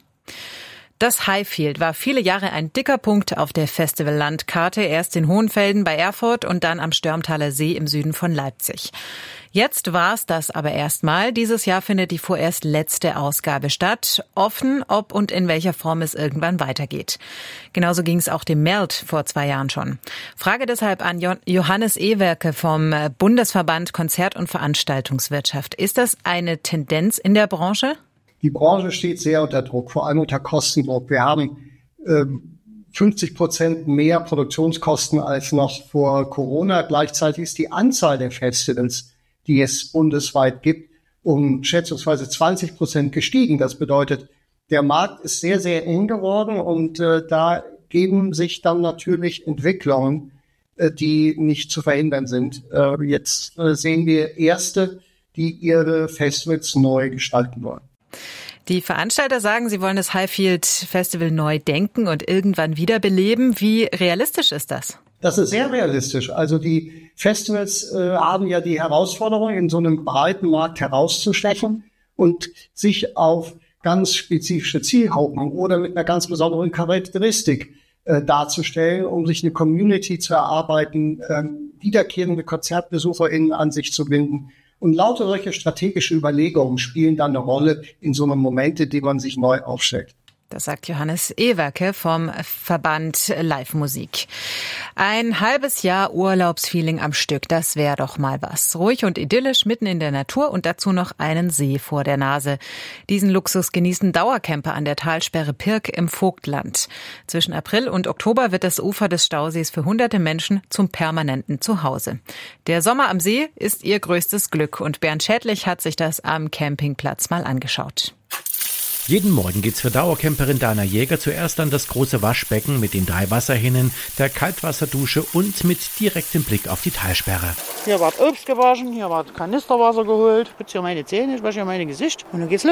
Das Highfield war viele Jahre ein dicker Punkt auf der Festivallandkarte, erst in Hohenfelden bei Erfurt und dann am Störmtaler See im Süden von Leipzig. Jetzt war's das aber erstmal. Dieses Jahr findet die vorerst letzte Ausgabe statt. Offen, ob und in welcher Form es irgendwann weitergeht. Genauso ging es auch dem Melt vor zwei Jahren schon. Frage deshalb an Johannes Ewerke vom Bundesverband Konzert- und Veranstaltungswirtschaft. Ist das eine Tendenz in der Branche? Die Branche steht sehr unter Druck, vor allem unter Kostendruck. Wir haben äh, fünfzig Prozent mehr Produktionskosten als noch vor Corona. Gleichzeitig ist die Anzahl der Festivals, die es bundesweit gibt, um schätzungsweise zwanzig Prozent gestiegen. Das bedeutet, der Markt ist sehr, sehr eng geworden und äh, da geben sich dann natürlich Entwicklungen, äh, die nicht zu verhindern sind. Äh, jetzt äh, sehen wir erste, die ihre Festivals neu gestalten wollen. Die Veranstalter sagen, sie wollen das Highfield Festival neu denken und irgendwann wiederbeleben. Wie realistisch ist das? Das ist sehr realistisch. Also die Festivals äh, haben ja die Herausforderung, in so einem breiten Markt herauszustechen und sich auf ganz spezifische Zielgruppen oder mit einer ganz besonderen Charakteristik äh, darzustellen, um sich eine Community zu erarbeiten, äh, wiederkehrende KonzertbesucherInnen an sich zu binden. Und lauter solche strategische Überlegungen spielen dann eine Rolle in so einem Moment, in dem man sich neu aufstellt. Das sagt Johannes Ewerke vom Verband Live Musik. Ein halbes Jahr Urlaubsfeeling am Stück, das wäre doch mal was. Ruhig und idyllisch mitten in der Natur und dazu noch einen See vor der Nase. Diesen Luxus genießen Dauercamper an der Talsperre Pirk im Vogtland. Zwischen April und Oktober wird das Ufer des Stausees für hunderte Menschen zum permanenten Zuhause. Der Sommer am See ist ihr größtes Glück und Bernd Schädlich hat sich das am Campingplatz mal angeschaut. Jeden Morgen geht's für Dauercamperin Dana Jäger zuerst an das große Waschbecken mit den drei Wasserhähnen, der Kaltwasserdusche und mit direktem Blick auf die Talsperre. Hier wird Obst gewaschen, hier wird Kanisterwasser geholt, ich putze hier meine Zähne, ich wasche hier mein Gesicht und dann geht's los früh.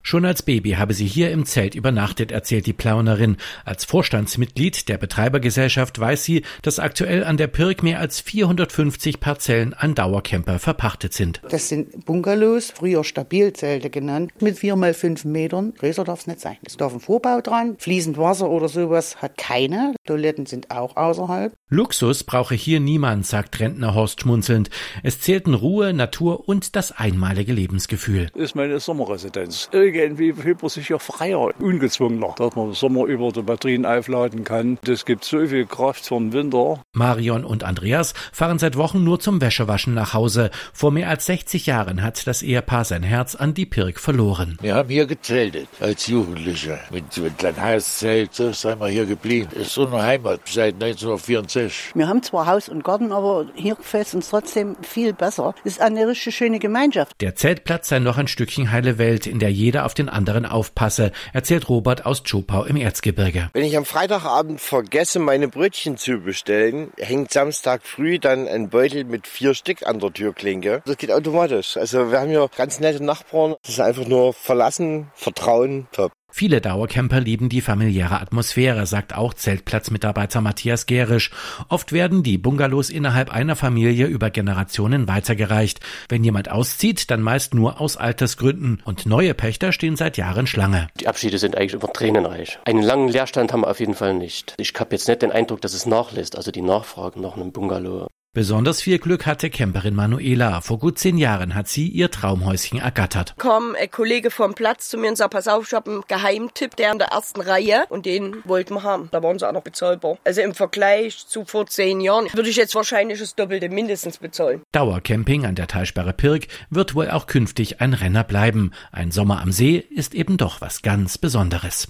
Schon als Baby habe sie hier im Zelt übernachtet, erzählt die Plaunerin. Als Vorstandsmitglied der Betreibergesellschaft weiß sie, dass aktuell an der Pirg mehr als vierhundertfünfzig Parzellen an Dauercamper verpachtet sind. Das sind Bungalows, früher Stabilzelte genannt, mit vier mal fünf Metern. Größer darf es nicht sein. Es darf ein Vorbau dran, fließend Wasser oder sowas hat keine. Toiletten sind auch außerhalb. Luxus brauche hier niemand, sagt Rentner Horst schmunzelnd. Es zählten Ruhe, Natur und das einmalige Lebensgefühl. Das ist meine Sommerresidenz. Irgendwie fühlt man sich ja freier, ungezwungener, dass man im Sommer über die Batterien aufladen kann. Das gibt so viel Kraft für den Winter. Marion und Andreas fahren seit Wochen nur zum Wäschewaschen nach Hause. Vor mehr als sechzig Jahren hat das Ehepaar sein Herz an die Pirg verloren. Wir haben hier gezeltet als Jugendliche. Mit, mit einem Heißzelt so sind wir hier geblieben. Das ist unsere Heimat seit neunzehnhundertvierundsechzig. Wir haben zwar Haus und Garten, aber hier gefällt es uns trotzdem viel besser. Es ist eine richtig schöne Gemeinschaft. Der Zeltplatz sei noch ein Stückchen heile Welt, in der jeder auf den anderen aufpasse, erzählt Robert aus Zschopau im Erzgebirge. Wenn ich am Freitagabend vergesse, meine Brötchen zu bestellen, hängt Samstag früh dann ein Beutel mit vier Stück an der Türklinke. Das geht automatisch. Also wir haben hier ganz nette Nachbarn. Das ist einfach nur Verlassen, Vertrauen, top. Viele Dauercamper lieben die familiäre Atmosphäre, sagt auch Zeltplatzmitarbeiter Matthias Gerisch. Oft werden die Bungalows innerhalb einer Familie über Generationen weitergereicht. Wenn jemand auszieht, dann meist nur aus Altersgründen. Und neue Pächter stehen seit Jahren Schlange. Die Abschiede sind eigentlich immer tränenreich. Einen langen Leerstand haben wir auf jeden Fall nicht. Ich habe jetzt nicht den Eindruck, dass es nachlässt, also die Nachfrage nach einem Bungalow. Besonders viel Glück hatte Camperin Manuela. Vor gut zehn Jahren hat sie ihr Traumhäuschen ergattert. Kam ein Kollege vom Platz zu mir und sagt, pass auf, ich habe einen Geheimtipp, der in der ersten Reihe und den wollten wir haben. Da waren sie auch noch bezahlbar. Also im Vergleich zu vor zehn Jahren würde ich jetzt wahrscheinlich das Doppelte mindestens bezahlen. Dauercamping an der Talsperre Pirg wird wohl auch künftig ein Renner bleiben. Ein Sommer am See ist eben doch was ganz Besonderes.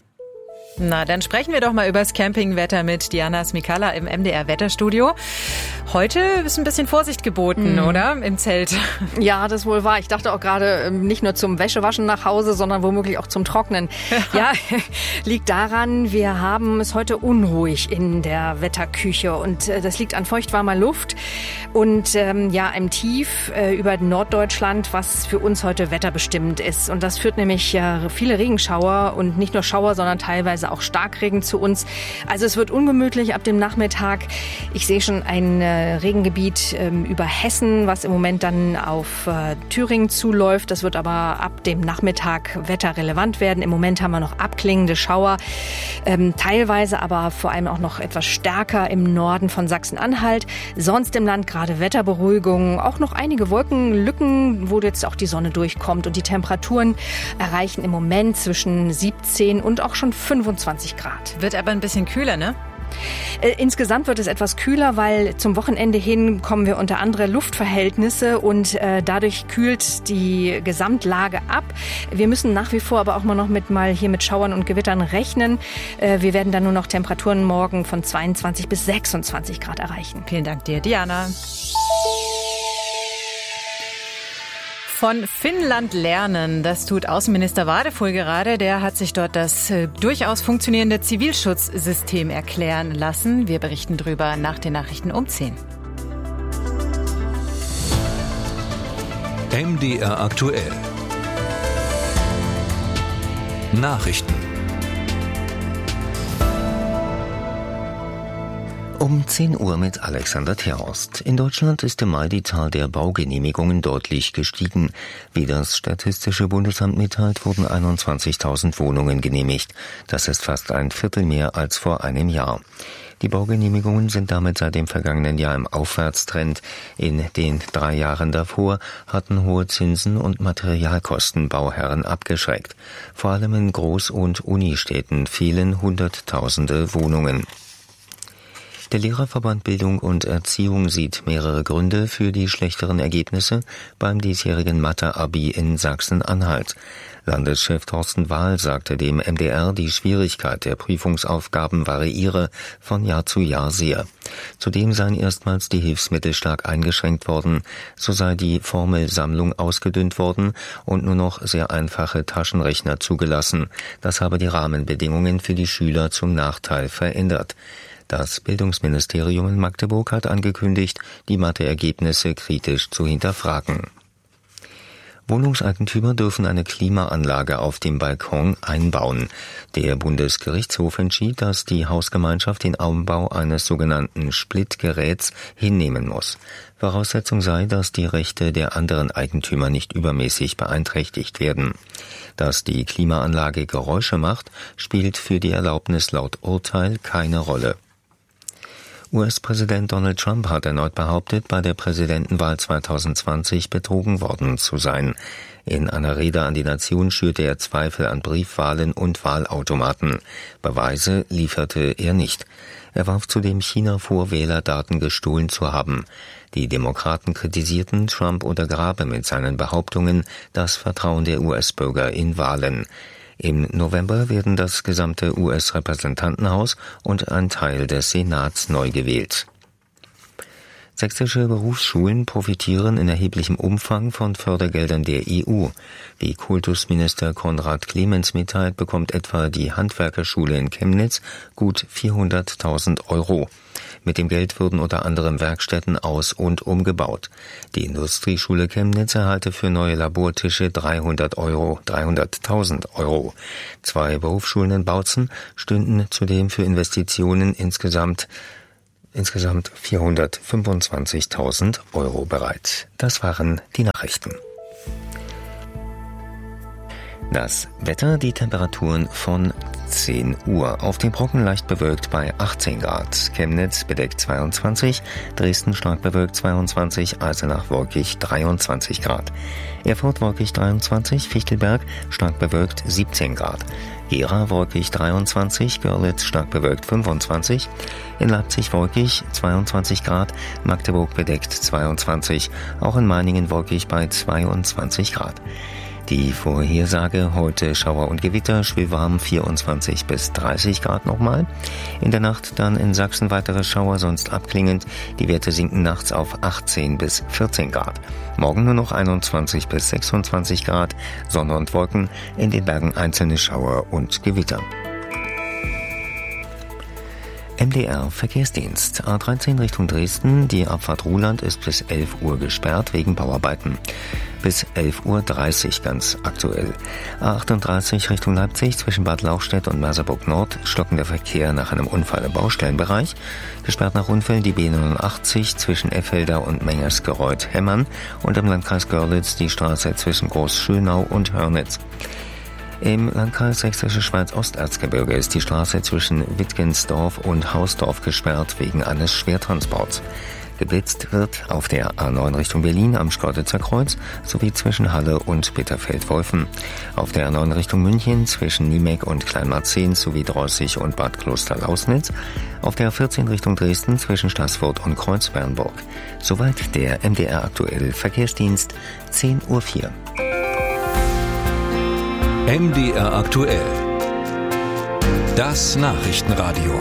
Na, dann sprechen wir doch mal über das Campingwetter mit Diana Smikala im M D R-Wetterstudio. Heute ist ein bisschen Vorsicht geboten, mhm. oder? Im Zelt. Ja, das wohl wahr. Ich dachte auch gerade, nicht nur zum Wäschewaschen nach Hause, sondern womöglich auch zum Trocknen. Ja, liegt daran, wir haben es heute unruhig in der Wetterküche. Und das liegt an feuchtwarmer Luft und ähm, ja, einem Tief äh, über Norddeutschland, was für uns heute wetterbestimmend ist. Und das führt nämlich ja, viele Regenschauer und nicht nur Schauer, sondern teilweise auch Starkregen zu uns. Also es wird ungemütlich ab dem Nachmittag. Ich sehe schon ein äh, Regengebiet ähm, über Hessen, was im Moment dann auf äh, Thüringen zuläuft. Das wird aber ab dem Nachmittag wetterrelevant werden. Im Moment haben wir noch abklingende Schauer, ähm, teilweise aber vor allem auch noch etwas stärker im Norden von Sachsen-Anhalt. Sonst im Land gerade Wetterberuhigung, auch noch einige Wolkenlücken, wo jetzt auch die Sonne durchkommt. Und die Temperaturen erreichen im Moment zwischen siebzehn und auch schon fünfundzwanzig Grad. Wird aber ein bisschen kühler, ne? Insgesamt wird es etwas kühler, weil zum Wochenende hin kommen wir unter andere Luftverhältnisse und äh, dadurch kühlt die Gesamtlage ab. Wir müssen nach wie vor aber auch mal noch mit mal hier mit Schauern und Gewittern rechnen. Äh, wir werden dann nur noch Temperaturen morgen von zweiundzwanzig bis sechsundzwanzig Grad erreichen. Vielen Dank dir, Diana. Von Finnland lernen, das tut Außenminister Wadefull gerade. Der hat sich dort das äh, durchaus funktionierende Zivilschutzsystem erklären lassen. Wir berichten drüber nach den Nachrichten um zehn. M D R aktuell. Nachrichten. Um zehn Uhr mit Alexander Terhorst. In Deutschland ist im Mai die Zahl der Baugenehmigungen deutlich gestiegen. Wie das Statistische Bundesamt mitteilt, wurden einundzwanzigtausend Wohnungen genehmigt. Das ist fast ein Viertel mehr als vor einem Jahr. Die Baugenehmigungen sind damit seit dem vergangenen Jahr im Aufwärtstrend. In den drei Jahren davor hatten hohe Zinsen und Materialkosten Bauherren abgeschreckt. Vor allem in Groß- und Unistädten fehlen Hunderttausende Wohnungen. Der Lehrerverband Bildung und Erziehung sieht mehrere Gründe für die schlechteren Ergebnisse beim diesjährigen Mathe-Abi in Sachsen-Anhalt. Landeschef Thorsten Wahl sagte dem M D R, die Schwierigkeit der Prüfungsaufgaben variiere von Jahr zu Jahr sehr. Zudem seien erstmals die Hilfsmittel stark eingeschränkt worden, so sei die Formelsammlung ausgedünnt worden und nur noch sehr einfache Taschenrechner zugelassen. Das habe die Rahmenbedingungen für die Schüler zum Nachteil verändert. Das Bildungsministerium in Magdeburg hat angekündigt, die Mathe-Ergebnisse kritisch zu hinterfragen. Wohnungseigentümer dürfen eine Klimaanlage auf dem Balkon einbauen. Der Bundesgerichtshof entschied, dass die Hausgemeinschaft den Umbau eines sogenannten Splitgeräts hinnehmen muss. Voraussetzung sei, dass die Rechte der anderen Eigentümer nicht übermäßig beeinträchtigt werden. Dass die Klimaanlage Geräusche macht, spielt für die Erlaubnis laut Urteil keine Rolle. U S-Präsident Donald Trump hat erneut behauptet, bei der Präsidentenwahl zwanzig zwanzig betrogen worden zu sein. In einer Rede an die Nation schürte er Zweifel an Briefwahlen und Wahlautomaten. Beweise lieferte er nicht. Er warf zudem China vor, Wählerdaten gestohlen zu haben. Die Demokraten kritisierten, Trump untergrabe mit seinen Behauptungen das Vertrauen der U S-Bürger in Wahlen. Im November werden das gesamte U S-Repräsentantenhaus und ein Teil des Senats neu gewählt. Sächsische Berufsschulen profitieren in erheblichem Umfang von Fördergeldern der E U. Wie Kultusminister Konrad Clemens mitteilt, bekommt etwa die Handwerkerschule in Chemnitz gut vierhunderttausend Euro. Mit dem Geld würden unter anderem Werkstätten aus- und umgebaut. Die Industrieschule Chemnitz erhalte für neue Labortische dreihundert Euro, dreihunderttausend Euro. Zwei Berufsschulen in Bautzen stünden zudem für Investitionen insgesamt insgesamt vierhundertfünfundzwanzigtausend Euro bereit. Das waren die Nachrichten. Das Wetter, die Temperaturen von zehn Uhr. Auf dem Brocken leicht bewölkt bei achtzehn Grad. Chemnitz bedeckt zweiundzwanzig, Dresden stark bewölkt zweiundzwanzig, Eisenach wolkig dreiundzwanzig Grad. Erfurt wolkig dreiundzwanzig, Fichtelberg stark bewölkt siebzehn Grad. Gera wolkig dreiundzwanzig, Görlitz stark bewölkt fünfundzwanzig, in Leipzig wolkig zweiundzwanzig Grad, Magdeburg bedeckt zweiundzwanzig, auch in Meiningen wolkig bei zweiundzwanzig Grad. Die Vorhersage heute Schauer und Gewitter, schwülwarm vierundzwanzig bis dreißig Grad nochmal. In der Nacht dann in Sachsen weitere Schauer, sonst abklingend. Die Werte sinken nachts auf achtzehn bis vierzehn Grad. Morgen nur noch einundzwanzig bis sechsundzwanzig Grad, Sonne und Wolken, in den Bergen einzelne Schauer und Gewitter. M D R Verkehrsdienst. A dreizehn Richtung Dresden. Die Abfahrt Ruhland ist bis elf Uhr gesperrt wegen Bauarbeiten. Bis elf Uhr dreißig ganz aktuell. A achtunddreißig Richtung Leipzig zwischen Bad Lauchstädt und Merseburg Nord stockender Verkehr nach einem Unfall im Baustellenbereich. Gesperrt nach Unfällen die B neunundachtzig zwischen Effelder und Mengersgereuth-Hemmern und im Landkreis Görlitz die Straße zwischen Großschönau und Hörnitz. Im Landkreis Sächsische Schweiz-Osterzgebirge ist die Straße zwischen Wittgensdorf und Hausdorf gesperrt wegen eines Schwertransports. Geblitzt wird auf der A neun Richtung Berlin am Schkeuditzer Kreuz sowie zwischen Halle und Bitterfeld-Wolfen. Auf der A neun Richtung München zwischen Niemeck und Kleinmarzehn sowie Drossig und Bad Kloster-Lausnitz. Auf der A vierzehn Richtung Dresden zwischen Staßfurt und Kreuzbernburg. Soweit der M D R aktuell Verkehrsdienst, zehn Uhr vier. M D R aktuell. Das Nachrichtenradio.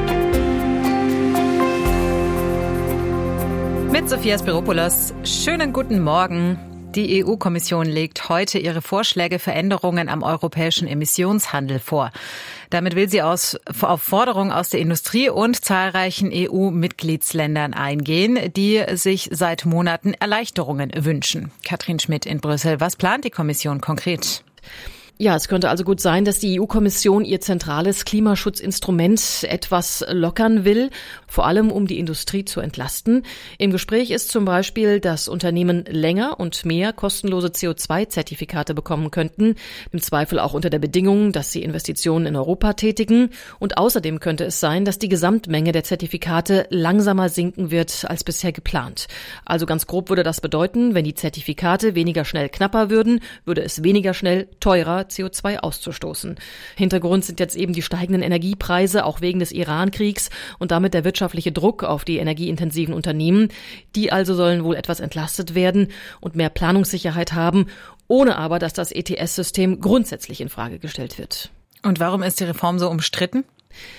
Mit Sophia Spiropoulos. Schönen guten Morgen. Die E U-Kommission legt heute ihre Vorschläge für Änderungen am europäischen Emissionshandel vor. Damit will sie aus, auf Forderungen aus der Industrie und zahlreichen E U-Mitgliedsländern eingehen, die sich seit Monaten Erleichterungen wünschen. Katrin Schmidt in Brüssel. Was plant die Kommission konkret? Ja, es könnte also gut sein, dass die E U-Kommission ihr zentrales Klimaschutzinstrument etwas lockern will, vor allem um die Industrie zu entlasten. Im Gespräch ist zum Beispiel, dass Unternehmen länger und mehr kostenlose C O zwei Zertifikate bekommen könnten, im Zweifel auch unter der Bedingung, dass sie Investitionen in Europa tätigen. Und außerdem könnte es sein, dass die Gesamtmenge der Zertifikate langsamer sinken wird als bisher geplant. Also ganz grob würde das bedeuten, wenn die Zertifikate weniger schnell knapper würden, würde es weniger schnell teurer C O zwei auszustoßen. Hintergrund sind jetzt eben die steigenden Energiepreise, auch wegen des Iran-Kriegs und damit der wirtschaftliche Druck auf die energieintensiven Unternehmen. Die also sollen wohl etwas entlastet werden und mehr Planungssicherheit haben, ohne aber, dass das E T S-System grundsätzlich in Frage gestellt wird. Und warum ist die Reform so umstritten?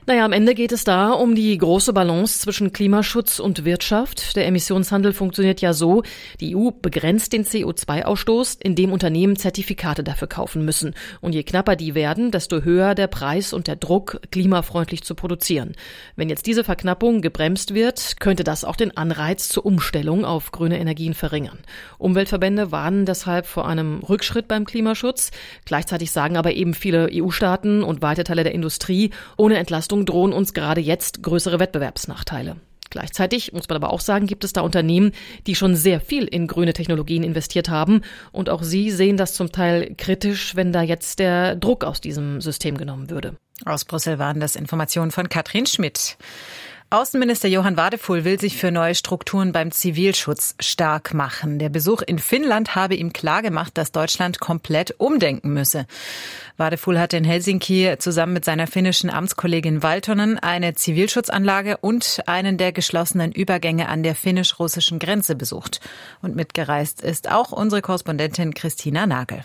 Naja, am Ende geht es da um die große Balance zwischen Klimaschutz und Wirtschaft. Der Emissionshandel funktioniert ja so, die E U begrenzt den C O zwei Ausstoß, indem Unternehmen Zertifikate dafür kaufen müssen. Und je knapper die werden, desto höher der Preis und der Druck, klimafreundlich zu produzieren. Wenn jetzt diese Verknappung gebremst wird, könnte das auch den Anreiz zur Umstellung auf grüne Energien verringern. Umweltverbände warnen deshalb vor einem Rückschritt beim Klimaschutz. Gleichzeitig sagen aber eben viele E U-Staaten und weite Teile der Industrie, ohne Entlastung drohen uns gerade jetzt größere Wettbewerbsnachteile. Gleichzeitig muss man aber auch sagen, gibt es da Unternehmen, die schon sehr viel in grüne Technologien investiert haben. Und auch sie sehen das zum Teil kritisch, wenn da jetzt der Druck aus diesem System genommen würde. Aus Brüssel waren das Informationen von Katrin Schmidt. Außenminister Johann Wadefuhl will sich für neue Strukturen beim Zivilschutz stark machen. Der Besuch in Finnland habe ihm klargemacht, dass Deutschland komplett umdenken müsse. Wadefuhl hatte in Helsinki zusammen mit seiner finnischen Amtskollegin Valtonen eine Zivilschutzanlage und einen der geschlossenen Übergänge an der finnisch-russischen Grenze besucht. Und mitgereist ist auch unsere Korrespondentin Christina Nagel.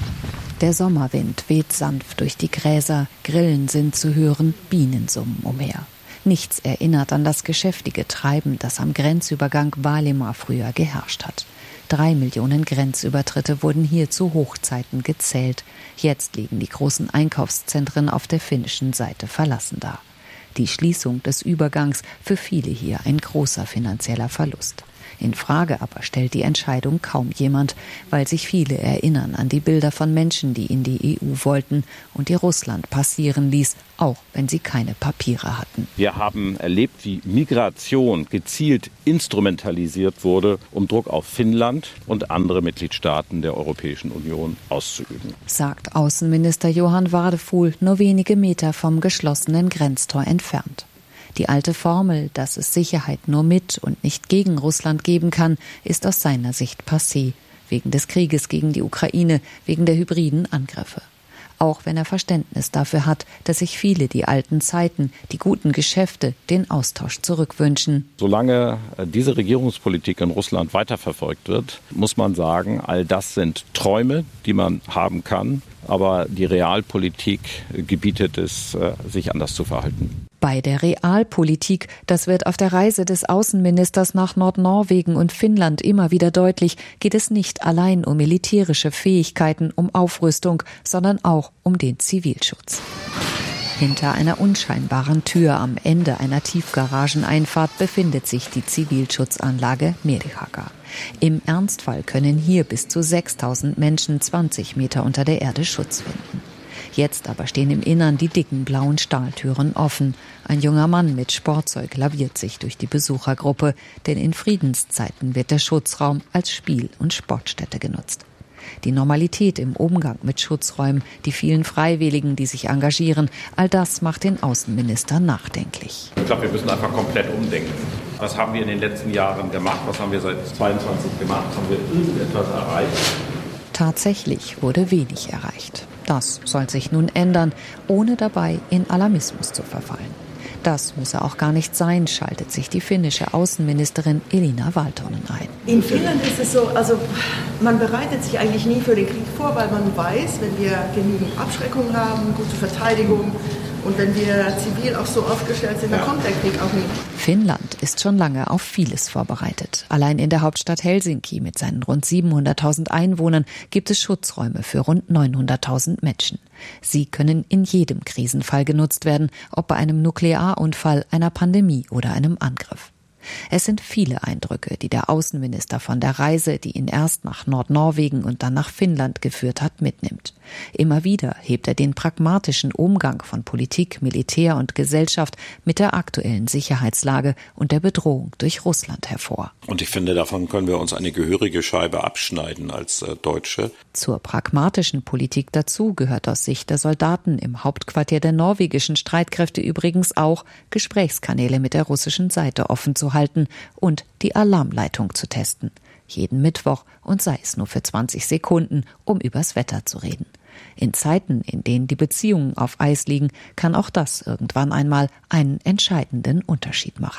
Der Sommerwind weht sanft durch die Gräser, Grillen sind zu hören, Bienen summen umher. Nichts erinnert an das geschäftige Treiben, das am Grenzübergang Vaalimaa früher geherrscht hat. Drei Millionen Grenzübertritte wurden hier zu Hochzeiten gezählt. Jetzt liegen die großen Einkaufszentren auf der finnischen Seite verlassen da. Die Schließung des Übergangs für viele hier ein großer finanzieller Verlust. In Frage aber stellt die Entscheidung kaum jemand, weil sich viele erinnern an die Bilder von Menschen, die in die E U wollten und die Russland passieren ließ, auch wenn sie keine Papiere hatten. Wir haben erlebt, wie Migration gezielt instrumentalisiert wurde, um Druck auf Finnland und andere Mitgliedstaaten der Europäischen Union auszuüben, sagt Außenminister Johann Wadefuhl, nur wenige Meter vom geschlossenen Grenztor entfernt. Die alte Formel, dass es Sicherheit nur mit und nicht gegen Russland geben kann, ist aus seiner Sicht passé, wegen des Krieges gegen die Ukraine, wegen der hybriden Angriffe. Auch wenn er Verständnis dafür hat, dass sich viele die alten Zeiten, die guten Geschäfte, den Austausch zurückwünschen. Solange diese Regierungspolitik in Russland weiterverfolgt wird, muss man sagen, all das sind Träume, die man haben kann, aber die Realpolitik gebietet es, sich anders zu verhalten. Bei der Realpolitik, das wird auf der Reise des Außenministers nach Nordnorwegen und Finnland immer wieder deutlich, geht es nicht allein um militärische Fähigkeiten, um Aufrüstung, sondern auch um den Zivilschutz. Hinter einer unscheinbaren Tür am Ende einer Tiefgarageneinfahrt befindet sich die Zivilschutzanlage Merihaga. Im Ernstfall können hier bis zu sechstausend Menschen zwanzig Meter unter der Erde Schutz finden. Jetzt aber stehen im Innern die dicken blauen Stahltüren offen. Ein junger Mann mit Sportzeug laviert sich durch die Besuchergruppe, denn in Friedenszeiten wird der Schutzraum als Spiel- und Sportstätte genutzt. Die Normalität im Umgang mit Schutzräumen, die vielen Freiwilligen, die sich engagieren, all das macht den Außenminister nachdenklich. Ich glaube, wir müssen einfach komplett umdenken. Was haben wir in den letzten Jahren gemacht? Was haben wir seit zweiundzwanzig gemacht? Haben wir irgendetwas erreicht? Tatsächlich wurde wenig erreicht. Das soll sich nun ändern, ohne dabei in Alarmismus zu verfallen. Das muss auch gar nicht sein, schaltet sich die finnische Außenministerin Elina Valtonen ein. In Finnland ist es so, also man bereitet sich eigentlich nie für den Krieg vor, weil man weiß, wenn wir genügend Abschreckung haben, gute Verteidigung und wenn wir zivil auch so aufgestellt sind, dann kommt der Krieg auch nicht. Finnland ist schon lange auf vieles vorbereitet. Allein in der Hauptstadt Helsinki mit seinen rund siebenhunderttausend Einwohnern gibt es Schutzräume für rund neunhunderttausend Menschen. Sie können in jedem Krisenfall genutzt werden, ob bei einem Nuklearunfall, einer Pandemie oder einem Angriff. Es sind viele Eindrücke, die der Außenminister von der Reise, die ihn erst nach Nordnorwegen und dann nach Finnland geführt hat, mitnimmt. Immer wieder hebt er den pragmatischen Umgang von Politik, Militär und Gesellschaft mit der aktuellen Sicherheitslage und der Bedrohung durch Russland hervor. Und ich finde, davon können wir uns eine gehörige Scheibe abschneiden als äh, Deutsche. Zur pragmatischen Politik dazu gehört aus Sicht der Soldaten im Hauptquartier der norwegischen Streitkräfte übrigens auch, Gesprächskanäle mit der russischen Seite offen zu halten und die Alarmleitung zu testen. Jeden Mittwoch und sei es nur für zwanzig Sekunden, um übers Wetter zu reden. In Zeiten, in denen die Beziehungen auf Eis liegen, kann auch das irgendwann einmal einen entscheidenden Unterschied machen.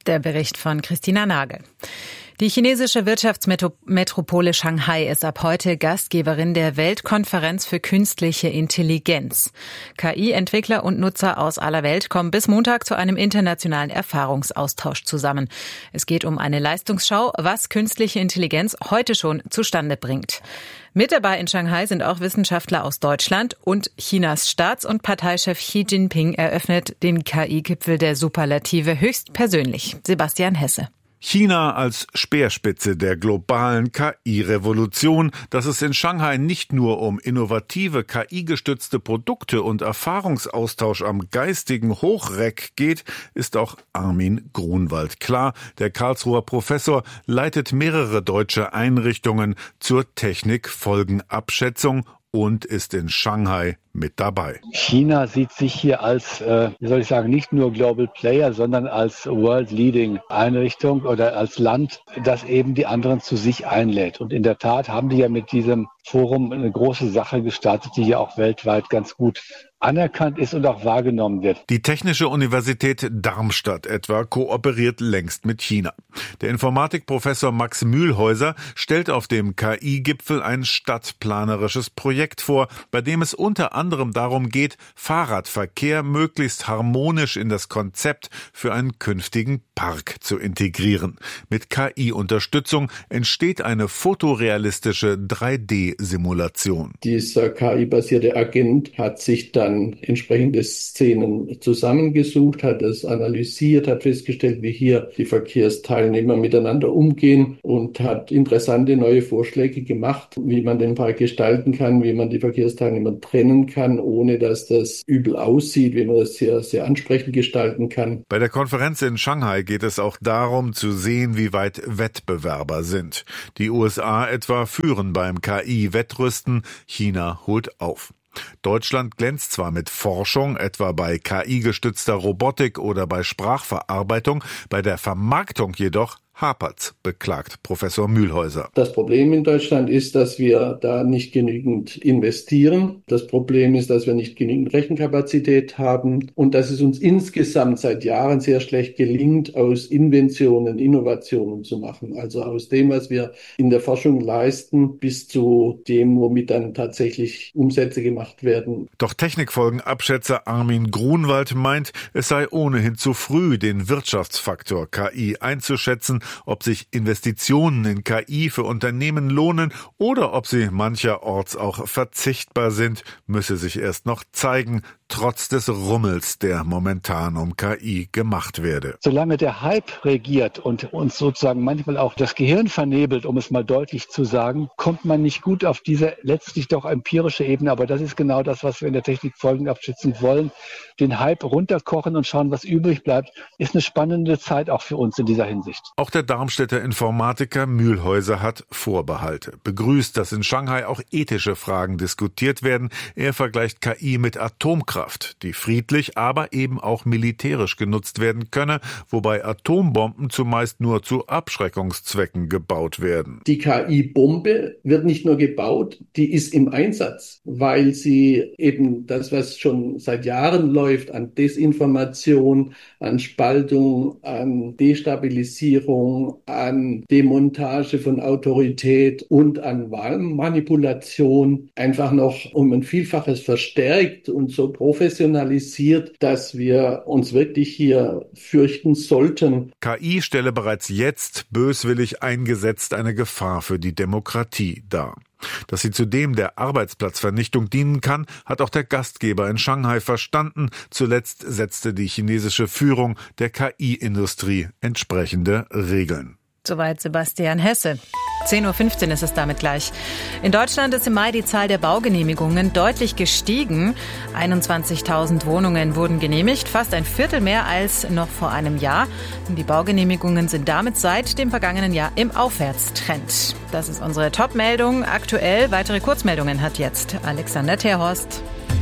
Der Bericht von Christina Nagel. Die chinesische Wirtschaftsmetropole Shanghai ist ab heute Gastgeberin der Weltkonferenz für künstliche Intelligenz. K I-Entwickler und Nutzer aus aller Welt kommen bis Montag zu einem internationalen Erfahrungsaustausch zusammen. Es geht um eine Leistungsschau, was künstliche Intelligenz heute schon zustande bringt. Mit dabei in Shanghai sind auch Wissenschaftler aus Deutschland und Chinas Staats- und Parteichef Xi Jinping eröffnet den K I-Gipfel der Superlative höchstpersönlich. Sebastian Hesse. China als Speerspitze der globalen K I-Revolution. Dass es in Shanghai nicht nur um innovative K I-gestützte Produkte und Erfahrungsaustausch am geistigen Hochreck geht, ist auch Armin Grunwald klar. Der Karlsruher Professor leitet mehrere deutsche Einrichtungen zur Technikfolgenabschätzung und ist in Shanghai mit dabei. China sieht sich hier als, äh, wie soll ich sagen, nicht nur Global Player, sondern als World Leading Einrichtung oder als Land, das eben die anderen zu sich einlädt. Und in der Tat haben die ja mit diesem Forum eine große Sache gestartet, die ja auch weltweit ganz gut anerkannt ist und auch wahrgenommen wird. Die Technische Universität Darmstadt etwa kooperiert längst mit China. Der Informatikprofessor Max Mühlhäuser stellt auf dem K I-Gipfel ein stadtplanerisches Projekt vor, bei dem es unter anderem darum geht, Fahrradverkehr möglichst harmonisch in das Konzept für einen künftigen Park zu integrieren. Mit K I-Unterstützung entsteht eine fotorealistische drei D Simulation. Dieser K I-basierte Agent hat sich dann entsprechende Szenen zusammengesucht, hat es analysiert, hat festgestellt, wie hier die Verkehrsteilnehmer miteinander umgehen und hat interessante neue Vorschläge gemacht, wie man den Park gestalten kann, wie man die Verkehrsteilnehmer trennen kann, ohne dass das übel aussieht, wie man das sehr, sehr ansprechend gestalten kann. Bei der Konferenz in Shanghai geht es auch darum zu sehen, wie weit Wettbewerber sind. Die U S A etwa führen beim K I-Wettrüsten, China holt auf. Deutschland glänzt zwar mit Forschung, etwa bei K I-gestützter Robotik oder bei Sprachverarbeitung, bei der Vermarktung jedoch hapert's, beklagt Professor Mühlhäuser. Das Problem in Deutschland ist, dass wir da nicht genügend investieren. Das Problem ist, dass wir nicht genügend Rechenkapazität haben und dass es uns insgesamt seit Jahren sehr schlecht gelingt, aus Inventionen Innovationen zu machen. Also aus dem, was wir in der Forschung leisten, bis zu dem, womit dann tatsächlich Umsätze gemacht werden. Doch Technikfolgenabschätzer Armin Grunwald meint, es sei ohnehin zu früh, den Wirtschaftsfaktor K I einzuschätzen, ob sich Investitionen in K I für Unternehmen lohnen oder ob sie mancherorts auch verzichtbar sind, müsse sich erst noch zeigen, trotz des Rummels, der momentan um K I gemacht werde. Solange der Hype regiert und uns sozusagen manchmal auch das Gehirn vernebelt, um es mal deutlich zu sagen, kommt man nicht gut auf diese letztlich doch empirische Ebene. Aber das ist genau das, was wir in der Technikfolgenabschätzung wollen. Den Hype runterkochen und schauen, was übrig bleibt, ist eine spannende Zeit auch für uns in dieser Hinsicht. Auch der Darmstädter Informatiker Mühlhäuser hat Vorbehalte. Begrüßt, dass in Shanghai auch ethische Fragen diskutiert werden. Er vergleicht K I mit Atomkraft, die friedlich, aber eben auch militärisch genutzt werden könne, wobei Atombomben zumeist nur zu Abschreckungszwecken gebaut werden. Die K I-Bombe wird nicht nur gebaut, die ist im Einsatz, weil sie eben das, was schon seit Jahren läuft, an Desinformation, an Spaltung, an Destabilisierung, an Demontage von Autorität und an Wahlmanipulation einfach noch um ein Vielfaches verstärkt und so professionalisiert, dass wir uns wirklich hier fürchten sollten. K I stelle bereits jetzt böswillig eingesetzt eine Gefahr für die Demokratie dar. Dass sie zudem der Arbeitsplatzvernichtung dienen kann, hat auch der Gastgeber in Shanghai verstanden. Zuletzt setzte die chinesische Führung der K I-Industrie entsprechende Regeln. Soweit Sebastian Hesse. zehn Uhr fünfzehn ist es damit gleich. In Deutschland ist im Mai die Zahl der Baugenehmigungen deutlich gestiegen. einundzwanzigtausend Wohnungen wurden genehmigt, fast ein Viertel mehr als noch vor einem Jahr. Und die Baugenehmigungen sind damit seit dem vergangenen Jahr im Aufwärtstrend. Das ist unsere Top-Meldung. Aktuell weitere Kurzmeldungen hat jetzt Alexander Terhorst.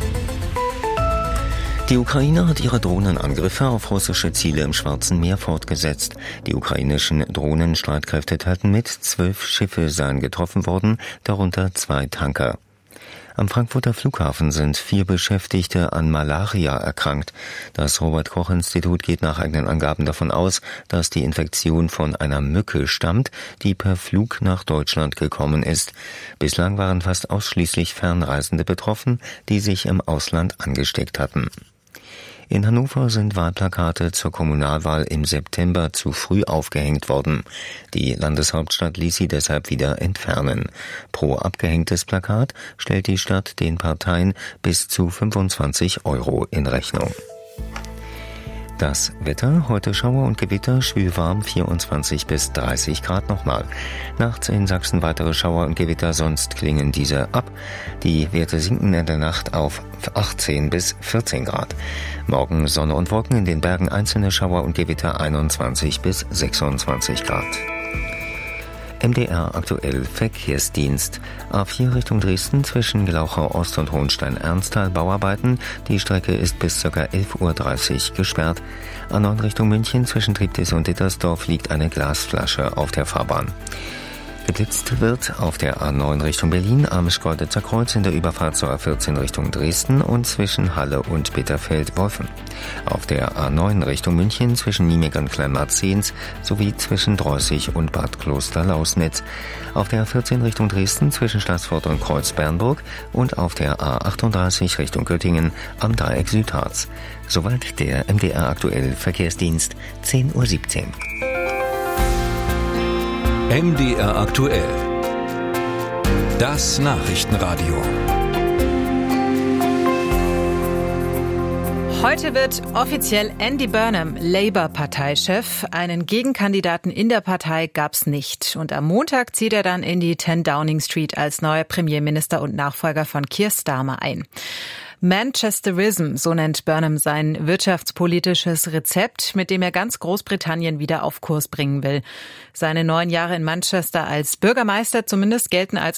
Die Ukraine hat ihre Drohnenangriffe auf russische Ziele im Schwarzen Meer fortgesetzt. Die ukrainischen Drohnenstreitkräfte teilten mit, zwölf Schiffe seien getroffen worden, darunter zwei Tanker. Am Frankfurter Flughafen sind vier Beschäftigte an Malaria erkrankt. Das Robert-Koch-Institut geht nach eigenen Angaben davon aus, dass die Infektion von einer Mücke stammt, die per Flug nach Deutschland gekommen ist. Bislang waren fast ausschließlich Fernreisende betroffen, die sich im Ausland angesteckt hatten. In Hannover sind Wahlplakate zur Kommunalwahl im September zu früh aufgehängt worden. Die Landeshauptstadt ließ sie deshalb wieder entfernen. Pro abgehängtes Plakat stellt die Stadt den Parteien bis zu fünfundzwanzig Euro in Rechnung. Das Wetter, heute Schauer und Gewitter, schwülwarm vierundzwanzig bis dreißig Grad nochmal. Nachts in Sachsen weitere Schauer und Gewitter, sonst klingen diese ab. Die Werte sinken in der Nacht auf achtzehn bis vierzehn Grad. Morgen Sonne und Wolken, in den Bergen einzelne Schauer und Gewitter einundzwanzig bis sechsundzwanzig Grad. M D R aktuell Verkehrsdienst. A vier Richtung Dresden zwischen Glauchau Ost und Hohenstein-Ernsthal Bauarbeiten. Die Strecke ist bis ca. elf Uhr dreißig gesperrt. A neun Richtung München zwischen Triptis und Dittersdorf liegt eine Glasflasche auf der Fahrbahn. Geblitzt wird auf der A neun Richtung Berlin am Schkeuditzer Kreuz in der Überfahrt zur A vierzehn Richtung Dresden und zwischen Halle und Bitterfeld-Wolfen. Auf der A neun Richtung München zwischen Niemeg und Kleinmarzens sowie zwischen Dreußig und Bad Kloster-Lausnitz. Auf der A vierzehn Richtung Dresden zwischen Stassfurt und Kreuz-Bernburg und auf der A achtunddreißig Richtung Göttingen am Dreieck Südharz. Soweit der M D R aktuell Verkehrsdienst, zehn Uhr siebzehn. M D R aktuell. Das Nachrichtenradio. Heute wird offiziell Andy Burnham Labour-Parteichef. Einen Gegenkandidaten in der Partei gab's nicht. Und am Montag zieht er dann in die zehn Downing Street als neuer Premierminister und Nachfolger von Keir Starmer ein. Manchesterism, so nennt Burnham sein wirtschaftspolitisches Rezept, mit dem er ganz Großbritannien wieder auf Kurs bringen will. Seine neun Jahre in Manchester als Bürgermeister zumindest gelten als